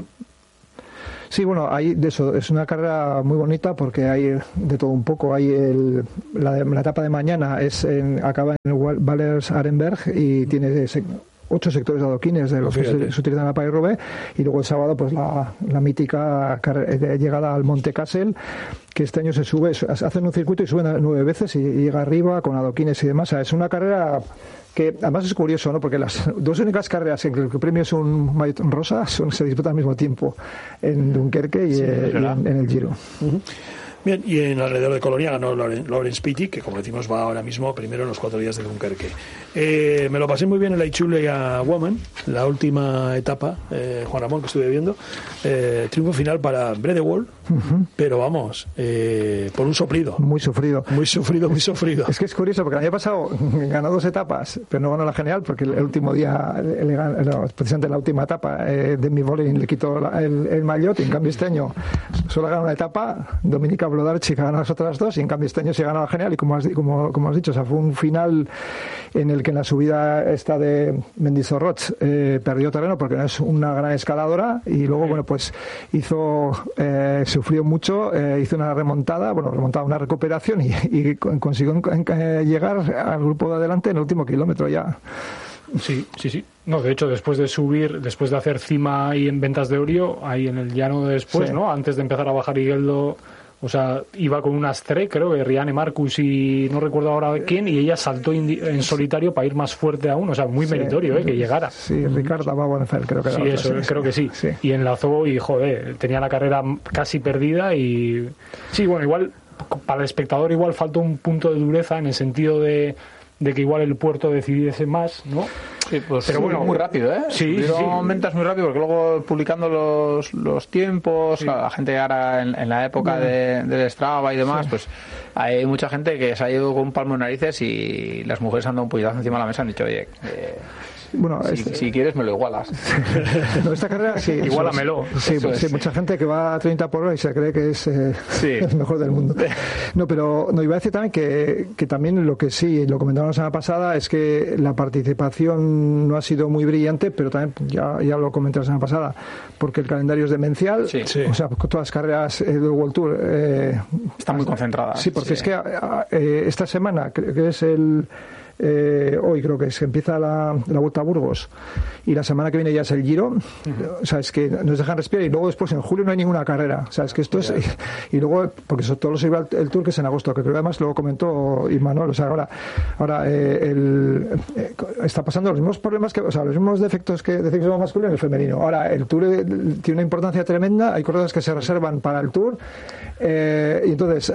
Sí, bueno, hay de eso, es una carrera muy bonita porque hay de todo un poco. Hay la etapa de mañana acaba en Valers Arenberg y tiene 8 sectores de adoquines de los que se utilizan en la Paris-Roubaix, y luego el sábado pues la mítica llegada al Monte Kassel, que este año se sube, hacen un circuito y suben 9 veces y llega arriba con adoquines y demás. O sea, es una carrera que además es curioso, ¿no? Porque las 2 únicas carreras en que el premio es un maillot rosa se disputan al mismo tiempo, en Dunkerque y en el Giro. Bien, y en alrededor de Colonia ganó Laurent Pitti, que como decimos va ahora mismo primero en los 4 días de Dunkerque. Me lo pasé muy bien en la Ichulia Woman, la última etapa, Juan Ramón, que estuve viendo. Triunfo final para Bredewald, pero vamos, por un soplido. Muy sufrido. Muy sufrido. Es que es curioso, porque el año pasado ganó 2 etapas, pero no ganó la general, porque el último día, precisamente la última etapa, Demi Vollering le quitó el maillot, y en cambio este año solo ganó una etapa, Dominika Vlodarczyk ganó las otras 2, y en cambio este año se ganó la general, y como has dicho, o sea, fue un final en el que en la subida esta de Mendizorroch perdió terreno porque no es una gran escaladora, y luego bueno, pues sufrió mucho, hizo una una recuperación y consiguió llegar al grupo de adelante en el último kilómetro ya. Sí. No, de hecho, después de subir, después de hacer cima ahí en Ventas de Orio, ahí en el llano después, ¿no? Antes de empezar a bajar Igueldo, o sea, iba con unas 3, creo que Rianne Marcus y no recuerdo ahora quién, y ella saltó en solitario para ir más fuerte aún, o sea, muy meritorio, que llegara. Sí, Ricardo Bauernfeld, creo que era. Sí, eso, creo que sí. Y enlazó y, joder, tenía la carrera casi perdida y... Sí, bueno, igual, para el espectador igual faltó un punto de dureza en el sentido de que igual el puerto decidiese más, ¿no? Sí, pues pero bueno, muy rápido, ¿eh? Sí. Ventas muy rápido, porque luego publicando los tiempos, la gente ahora en la época del Strava y demás, pues hay mucha gente que se ha ido con un palmo en narices y las mujeres han dado un puñetazo encima de la mesa y han dicho, oye, bueno, si quieres me lo igualas. No, esta carrera sí. Igualamelo. Sí, mucha gente que va a 30 por hora y se cree que es el mejor del mundo. No, pero iba a decir también que también lo que sí, lo comentaba la semana pasada, es que la participación no ha sido muy brillante, pero también ya lo comenté la semana pasada, porque el calendario es demencial. O sea, todas las carreras del World Tour están muy concentradas. Sí, porque es que esta semana, creo que es hoy creo que se empieza la Vuelta a Burgos y la semana que viene ya es el Giro. O sea, es que nos dejan respirar, y luego después en julio no hay ninguna carrera. O sea, es que esto es... Y luego, porque todo lo sirve el Tour, que es en agosto, que creo que además lo comentó Imanol. O sea, ahora está pasando los mismos problemas los mismos defectos que de ciclismo masculino y el femenino. Ahora, el Tour tiene una importancia tremenda, hay corredores que se reservan para el Tour, y entonces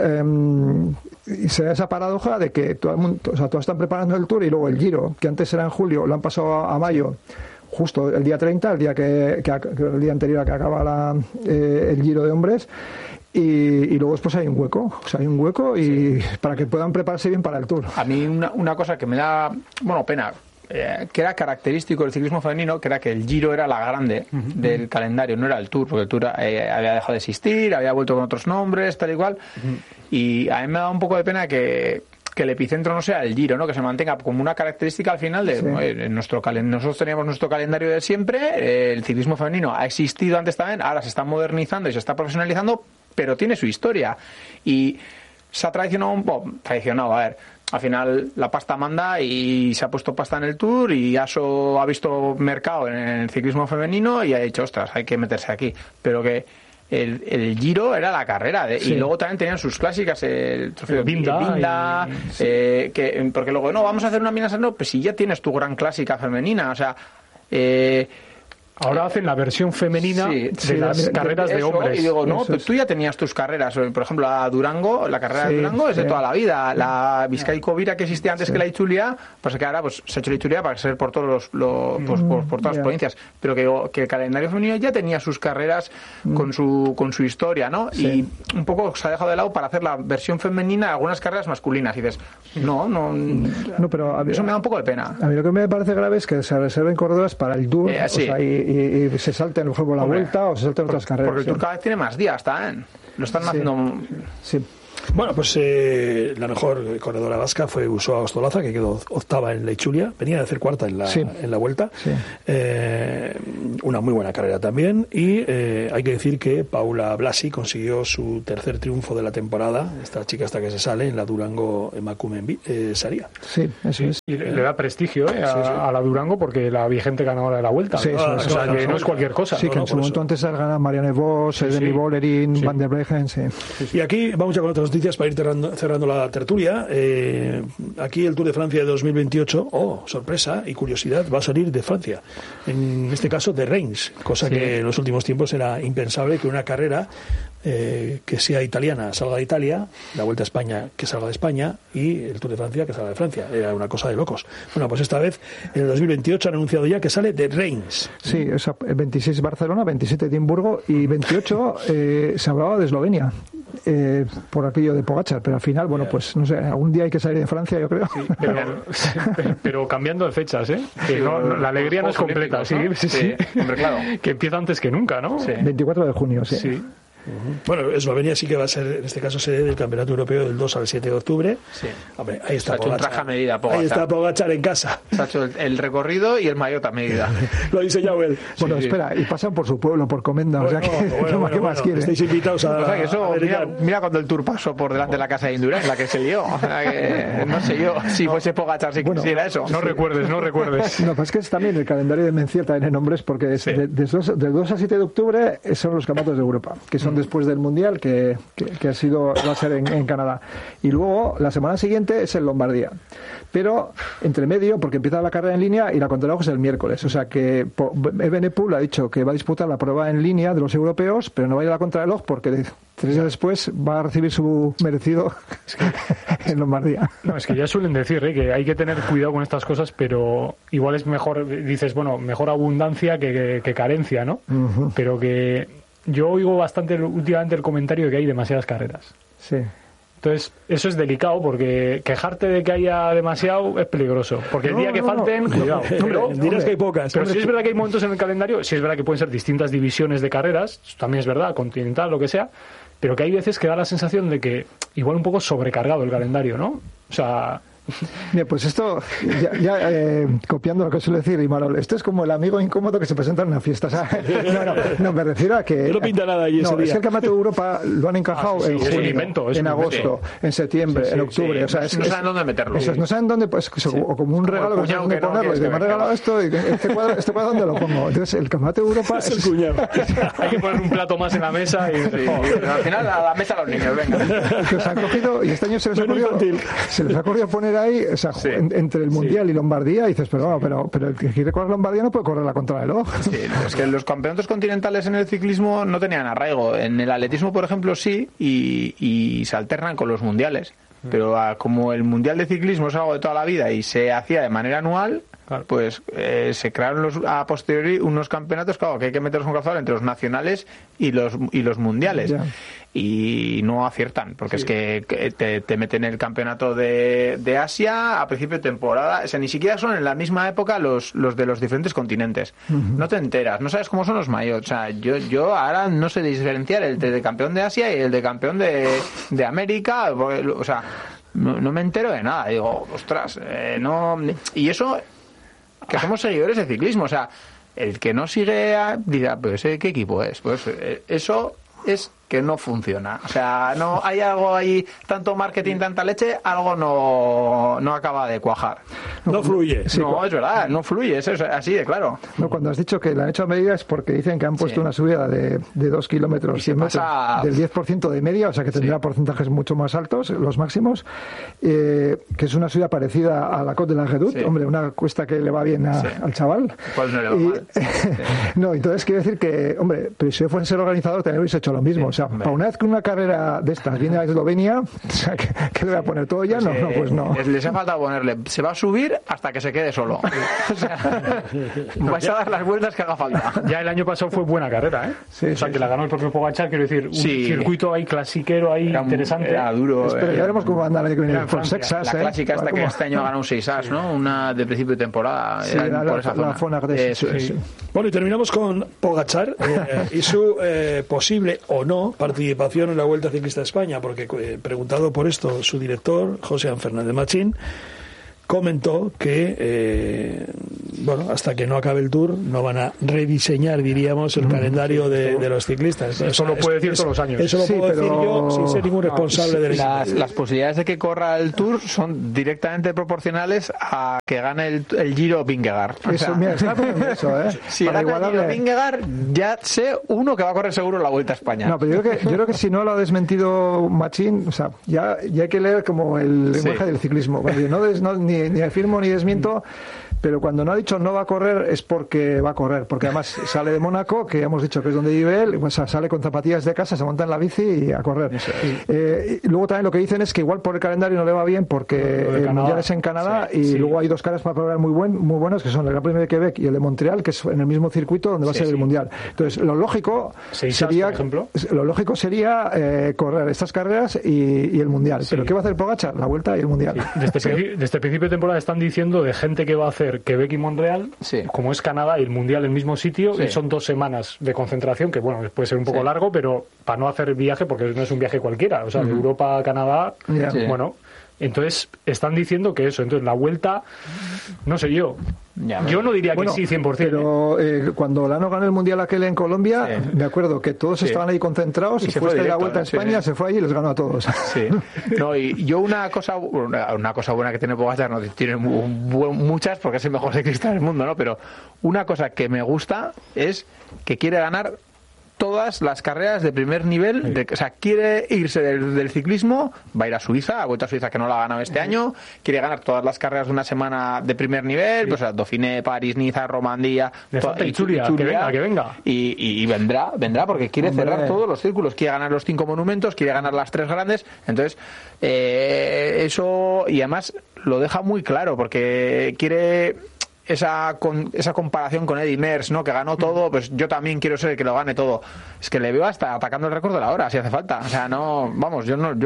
se da esa paradoja de que todo el mundo, o sea, todos están preparando el Tour, y luego el Giro, que antes era en julio, lo han pasado a mayo, justo el día 30, el día el día anterior a que acaba el Giro de hombres, y luego después hay un hueco, y para que puedan prepararse bien para el Tour. A mí una cosa que me da, pena, que era característico del ciclismo femenino, que era que el Giro era la grande del calendario, no era el Tour, porque el Tour había dejado de existir, había vuelto con otros nombres, tal y cual, y a mí me da un poco de pena que que el epicentro no sea el Giro, ¿no? Que se mantenga como una característica al final de nosotros teníamos nuestro calendario de siempre, el ciclismo femenino ha existido antes también, ahora se está modernizando y se está profesionalizando, pero tiene su historia y se ha traicionado, a ver, al final la pasta manda y se ha puesto pasta en el Tour y ASO ha visto mercado en el ciclismo femenino y ha dicho, ostras, hay que meterse aquí, pero que el Giro era la carrera y luego también tenían sus clásicas, el trofeo Binda, porque luego vamos a hacer una Milan-San Remo, pues si ya tienes tu gran clásica femenina, o sea, ahora hacen la versión femenina de las carreras de hombres. Y digo, no, tú ya tenías tus carreras. Por ejemplo, la carrera de Durango es de toda la vida. La Vizcay-Covira que existía antes que la Itzulia, pues que ahora se ha hecho la Itzulia para ser por todos por todas las provincias. Pero que el calendario femenino ya tenía sus carreras con su historia, ¿no? Y un poco se ha dejado de lado para hacer la versión femenina de algunas carreras masculinas. Y dices, no, pero eso me da un poco de pena. A mí lo que me parece grave es que se reserven corredoras para el Tour, y se salten, por ejemplo, la Vuelta o se salten otras carreras. Porque el Tour cada vez tiene más días, lo están haciendo. Sí. Bueno, pues la mejor corredora vasca fue Usoa Ostolaza, que quedó octava en la Itzulia. Venía de hacer cuarta en la Vuelta. Sí. Una muy buena carrera también. Y hay que decir que Paula Blasi consiguió su tercer triunfo de la temporada. Esta chica hasta que se sale en la Durango Emakume Saria. Sí, eso es. Y le da prestigio a la Durango porque la vigente ganadora de la Vuelta. Sí, o sea, que no es cualquier cosa. Sí, que en su momento antes ganaba Marianne Vos, Demi Bollerin, Van der Breggen. Sí. Y aquí vamos ya con otras noticias para ir cerrando la tertulia. Aquí el Tour de Francia de 2028, sorpresa y curiosidad, va a salir de Francia, en este caso de Reims, cosa que en los últimos tiempos era impensable que una carrera que sea italiana salga de Italia, la Vuelta a España que salga de España y el Tour de Francia que salga de Francia. Era una cosa de locos. Bueno, pues esta vez en el 2028 han anunciado ya que sale de Reims. Sí, o sea, 26 Barcelona, 27 Edimburgo y 28 se hablaba de Eslovenia, por aquello de Pogačar, pero al final, bueno, pues no sé, algún día hay que salir de Francia, yo creo. Sí, pero cambiando de fechas, que la alegría no es completa, sí. Hombre, claro. Que empieza antes que nunca, ¿no? Sí. 24 de junio, sí. Bueno, Eslovenia sí que va a ser, en este caso, sede del Campeonato Europeo del 2 al 7 de octubre. Sí. Hombre, ahí está Pogačar. Ahí está Pogačar en casa. Se ha hecho el recorrido y el maillot a medida. Lo ha diseñado él. Bueno, espera, y pasan por su pueblo, por Comenda, bueno, o sea que, ¿qué más quiere? Estáis invitados a... O sea que eso, mira cuando el Tour pasó por delante de la casa de Indurain, la que se lió. O sea que, no sé yo si fuese Pogačar si quisiera eso. No recuerdes. No, pues es que es también el calendario de Mencier también en nombres, porque del 2 al 7 de octubre son los campeonatos de Europa, que son después del Mundial, que va a ser en Canadá. Y luego, la semana siguiente es en Lombardía. Pero, entre medio, porque empieza la carrera en línea y la contrarreloj es el miércoles. O sea que Evenepoel ha dicho que va a disputar la prueba en línea de los europeos, pero no va a ir a la contrarreloj porque 3 días después va a recibir su merecido en Lombardía. No, es que ya suelen decir que hay que tener cuidado con estas cosas, pero igual es mejor, dices, bueno, mejor abundancia que carencia, ¿no? Uh-huh. Pero que yo oigo bastante últimamente el comentario de que hay demasiadas carreras. Sí. Entonces, eso es delicado porque quejarte de que haya demasiado es peligroso. Porque el día que falten, cuidado. Pero dirás que hay pocas. Pero sí es verdad que hay momentos en el calendario, sí es verdad que pueden ser distintas divisiones de carreras, también es verdad, continental, lo que sea, pero que hay veces que da la sensación de que igual un poco sobrecargado el calendario, ¿no? O sea... Bien, pues esto, copiando lo que suele decir Imanol, esto es como el amigo incómodo que se presenta en una fiesta. O sea, no, me refiero a que... No pinta nada allí ese día. Es que el Campeonato de Europa lo han encajado en junio, en agosto, en septiembre, en octubre. O sea, no saben dónde meterlo. No saben dónde, pues, o como un regalo que no saben dónde ponerlo. Y me han regalado esto, y este cuadro ¿dónde lo pongo? Entonces, el Campeonato de Europa es el cuñado. Hay que poner un plato más en la mesa y... al final a la mesa los niños, venga. Que os han cogido, y este año se les ha ocurrido poner ahí, o sea, entre el Mundial y Lombardía, y dices, pero el que quiere correr Lombardía no puede correr la contrarreloj. Sí, es que los campeonatos continentales en el ciclismo no tenían arraigo. En el atletismo, por ejemplo, sí, y se alternan con los mundiales. Pero como el Mundial de Ciclismo es algo de toda la vida y se hacía de manera anual, claro, pues se crearon a posteriori unos campeonatos, claro, que hay que meterlos con calzador entre los nacionales y los mundiales. Ya. Y no aciertan, porque es que te meten el campeonato de Asia a principio de temporada, o sea, ni siquiera son en la misma época los de los diferentes continentes. Uh-huh. No te enteras, no sabes cómo son los maillots. O sea, yo ahora no sé diferenciar el de campeón de Asia y el de campeón de América, o sea, no me entero de nada. Digo, ostras, no... Y eso, que somos seguidores de ciclismo, o sea, el que no sigue dirá, pero ¿ese qué equipo es? Pues eso es que no funciona. O sea, no hay algo ahí, tanto marketing, tanta leche, algo no acaba de cuajar. No fluye. Sí, no, es verdad, no fluye, es así de claro. No, cuando has dicho que la han hecho a medida es porque dicen que han puesto una subida de 2 kilómetros, 100 metros, del 10% de media, o sea que tendrá porcentajes mucho más altos, los máximos, que es una subida parecida a la Côte de la Redut, hombre, una cuesta que le va bien al chaval. Pues no le va mal. No, entonces quiero decir que, hombre, pero si yo fuese el organizador, también hubiese hecho lo mismo. O sea, para una vez que una carrera de estas viene a Eslovenia, o sea, ¿qué le voy a poner? ¿Todo ya? Pues no. Les ha faltado ponerle, se va a subir hasta que se quede solo. O sea, vais a dar las vueltas que haga falta. Ya el año pasado fue buena carrera, ¿eh? Sí, o sea, que la ganó el propio Pogačar, quiero decir, un circuito ahí clasiquero, ahí interesante. Era duro. Pero ya veremos cómo anda la que viene por Sexas. La clásica esta que este año ha ganado un 6as, ¿no? Una de principio de temporada. Sí, por esa zona. Bueno, y terminamos con Pogačar y su posible o no participación en la Vuelta Ciclista a España, porque preguntado por esto, su director, José Fernández Machín, comentó que hasta que no acabe el Tour no van a rediseñar, diríamos, el calendario de los ciclistas. Eso lo puede decir todos los años. Eso lo puedo decir yo sin ser ningún responsable de las posibilidades de que corra el Tour son directamente proporcionales a que gane el Giro Vingegaard. Eso, mira, está poniendo eso, si gana el Giro Vingegaard, ya sé uno que va a correr seguro la Vuelta a España. No, pero yo creo que si no lo ha desmentido Machín, o sea, ya hay que leer como el lenguaje del ciclismo. No, ni afirmo ni desmiento, pero cuando no ha dicho no va a correr es porque va a correr, porque además sale de Mónaco, que ya hemos dicho que es donde vive él, pues sale con zapatillas de casa, se monta en la bici y a correr. Y luego también lo que dicen es que igual por el calendario no le va bien porque el Mundial es en Canadá y luego hay dos caras para probar muy buenos, que son el Gran Premio de Quebec y el de Montreal, que es en el mismo circuito donde va a ser el Mundial. Entonces, lo lógico sería correr estas carreras y el Mundial. ¿Pero qué va a hacer Pogačar? La Vuelta y el Mundial. Desde principio de temporada están diciendo de gente que va a hacer Quebec y Montreal, como es Canadá y el Mundial en el mismo sitio, y son 2 semanas de concentración, que bueno, puede ser un poco largo, pero para no hacer viaje, porque no es un viaje cualquiera, o sea, de Europa a Canadá, bueno, entonces están diciendo que eso, entonces la Vuelta, no sé yo no diría que sí 100%. Pero cuando Lano ganó el Mundial aquel en Colombia, me acuerdo que todos estaban ahí concentrados y después de la Vuelta a España se fue ahí y les ganó a todos. No, y yo una cosa buena que tiene Pogačar, no tiene muchas porque es el mejor ciclista del mundo, ¿no? Pero una cosa que me gusta es que quiere ganar todas las carreras de primer nivel, o sea, quiere irse del ciclismo, va a ir a Suiza, a Vuelta a Suiza que no la ha ganado este año, quiere ganar todas las carreras de una semana de primer nivel, pues Dauphiné, París, Niza, Romandía, Chulia, que venga. Y vendrá porque quiere cerrar todos los círculos, quiere ganar los 5 monumentos, quiere ganar las 3 grandes, entonces eso, y además lo deja muy claro porque quiere esa comparación con Eddy Merckx, ¿no? Que ganó todo, pues yo también quiero ser el que lo gane todo. Es que le veo hasta atacando el récord de la hora, si hace falta. O sea, vamos.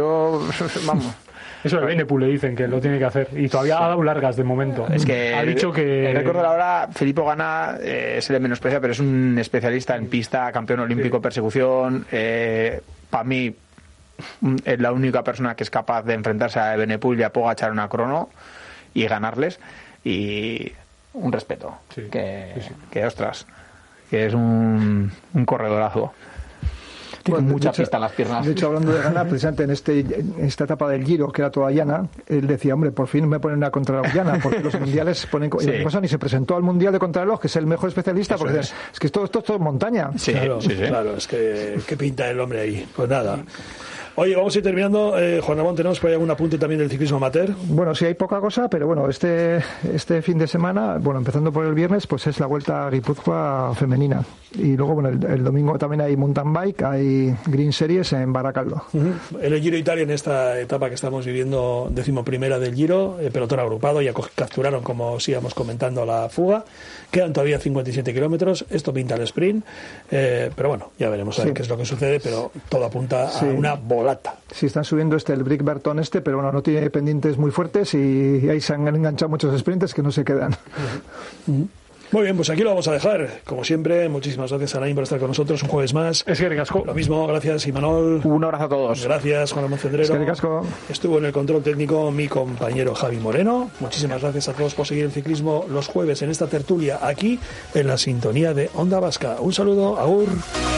Eso de Benepul le dicen que lo tiene que hacer y todavía ha dado largas de momento. Es que ha dicho que el récord de la hora, Filippo Ganna se le menosprecia, pero es un especialista en pista, campeón olímpico en persecución. Para mí es la única persona que es capaz de enfrentarse a Benepul y a Pogačar una crono y ganarles, y un respeto, que ostras, que es un corredorazo. Tiene mucha pista en las piernas. De hecho, hablando de ganar, precisamente en esta etapa del Giro, que era toda llana, él decía, hombre, por fin me ponen una contrarreloj llana, porque los mundiales ponen... Y la cosa ni se presentó al Mundial de contrarreloj, que es el mejor especialista, porque es que esto es todo montaña. Claro, es que ¿qué pinta el hombre ahí? Pues nada. Oye, vamos a ir terminando. Juan Ramón, ¿tenemos por ahí algún apunte también del ciclismo amateur? Bueno, sí hay poca cosa, pero bueno, este fin de semana, bueno, empezando por el viernes, pues es la Vuelta a Guipúzcoa femenina. Y luego, bueno, el domingo también hay mountain bike, hay Green Series en Baracaldo. En el Giro de Italia, en esta etapa que estamos viviendo, 11ª del Giro, pelotón agrupado, ya capturaron, como íbamos comentando, la fuga. Quedan todavía 57 kilómetros, esto pinta el sprint, pero bueno, ya veremos a ver qué es lo que sucede, pero todo apunta a una volata. Sí, están subiendo el Brick Berton pero bueno, no tiene pendientes muy fuertes y ahí se han enganchado muchos sprints que no se quedan. Muy bien, pues aquí lo vamos a dejar. Como siempre, muchísimas gracias, Alain, por estar con nosotros un jueves más. Es que ricasco. Lo mismo, gracias, Imanol. Un abrazo a todos. Gracias, Juan Ramón Cendrero. Es que ricasco. Estuvo en el control técnico mi compañero Javi Moreno. Muchísimas gracias a todos por seguir el ciclismo los jueves en esta tertulia aquí en la sintonía de Onda Vasca. Un saludo, agur.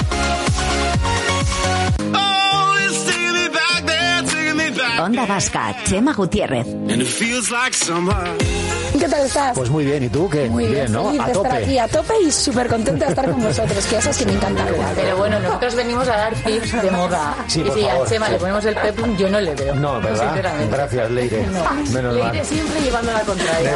Onda Vasca, Chema Gutiérrez. ¿Qué tal estás? Pues muy bien, ¿y tú qué? Muy bien, ¿no? feliz A de estar tope. aquí a tope y súper contenta de estar con vosotros, que ya sabes que me encanta. Pero bueno, nosotros venimos a dar tips de moda. Sí, y por si favor, a Chema sí. le ponemos el peplum, yo no le veo. No, ¿verdad? Sinceramente. Gracias, Leire. Menos Le mal. iré siempre llevando la contraria.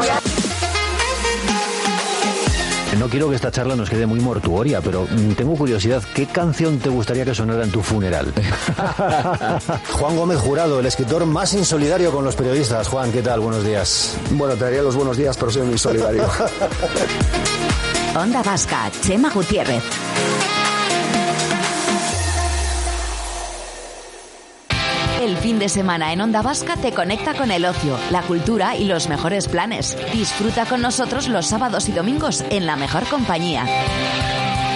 No quiero que esta charla nos quede muy mortuoria, pero tengo curiosidad, ¿qué canción te gustaría que sonara en tu funeral? Juan Gómez Jurado, el escritor más insolidario con los periodistas. Juan, ¿qué tal? Buenos días. Bueno, te daría los buenos días, pero soy muy solidario. Onda Vasca, Chema Gutiérrez. El fin de semana en Onda Vasca te conecta con el ocio, la cultura y los mejores planes. Disfruta con nosotros los sábados y domingos en la mejor compañía.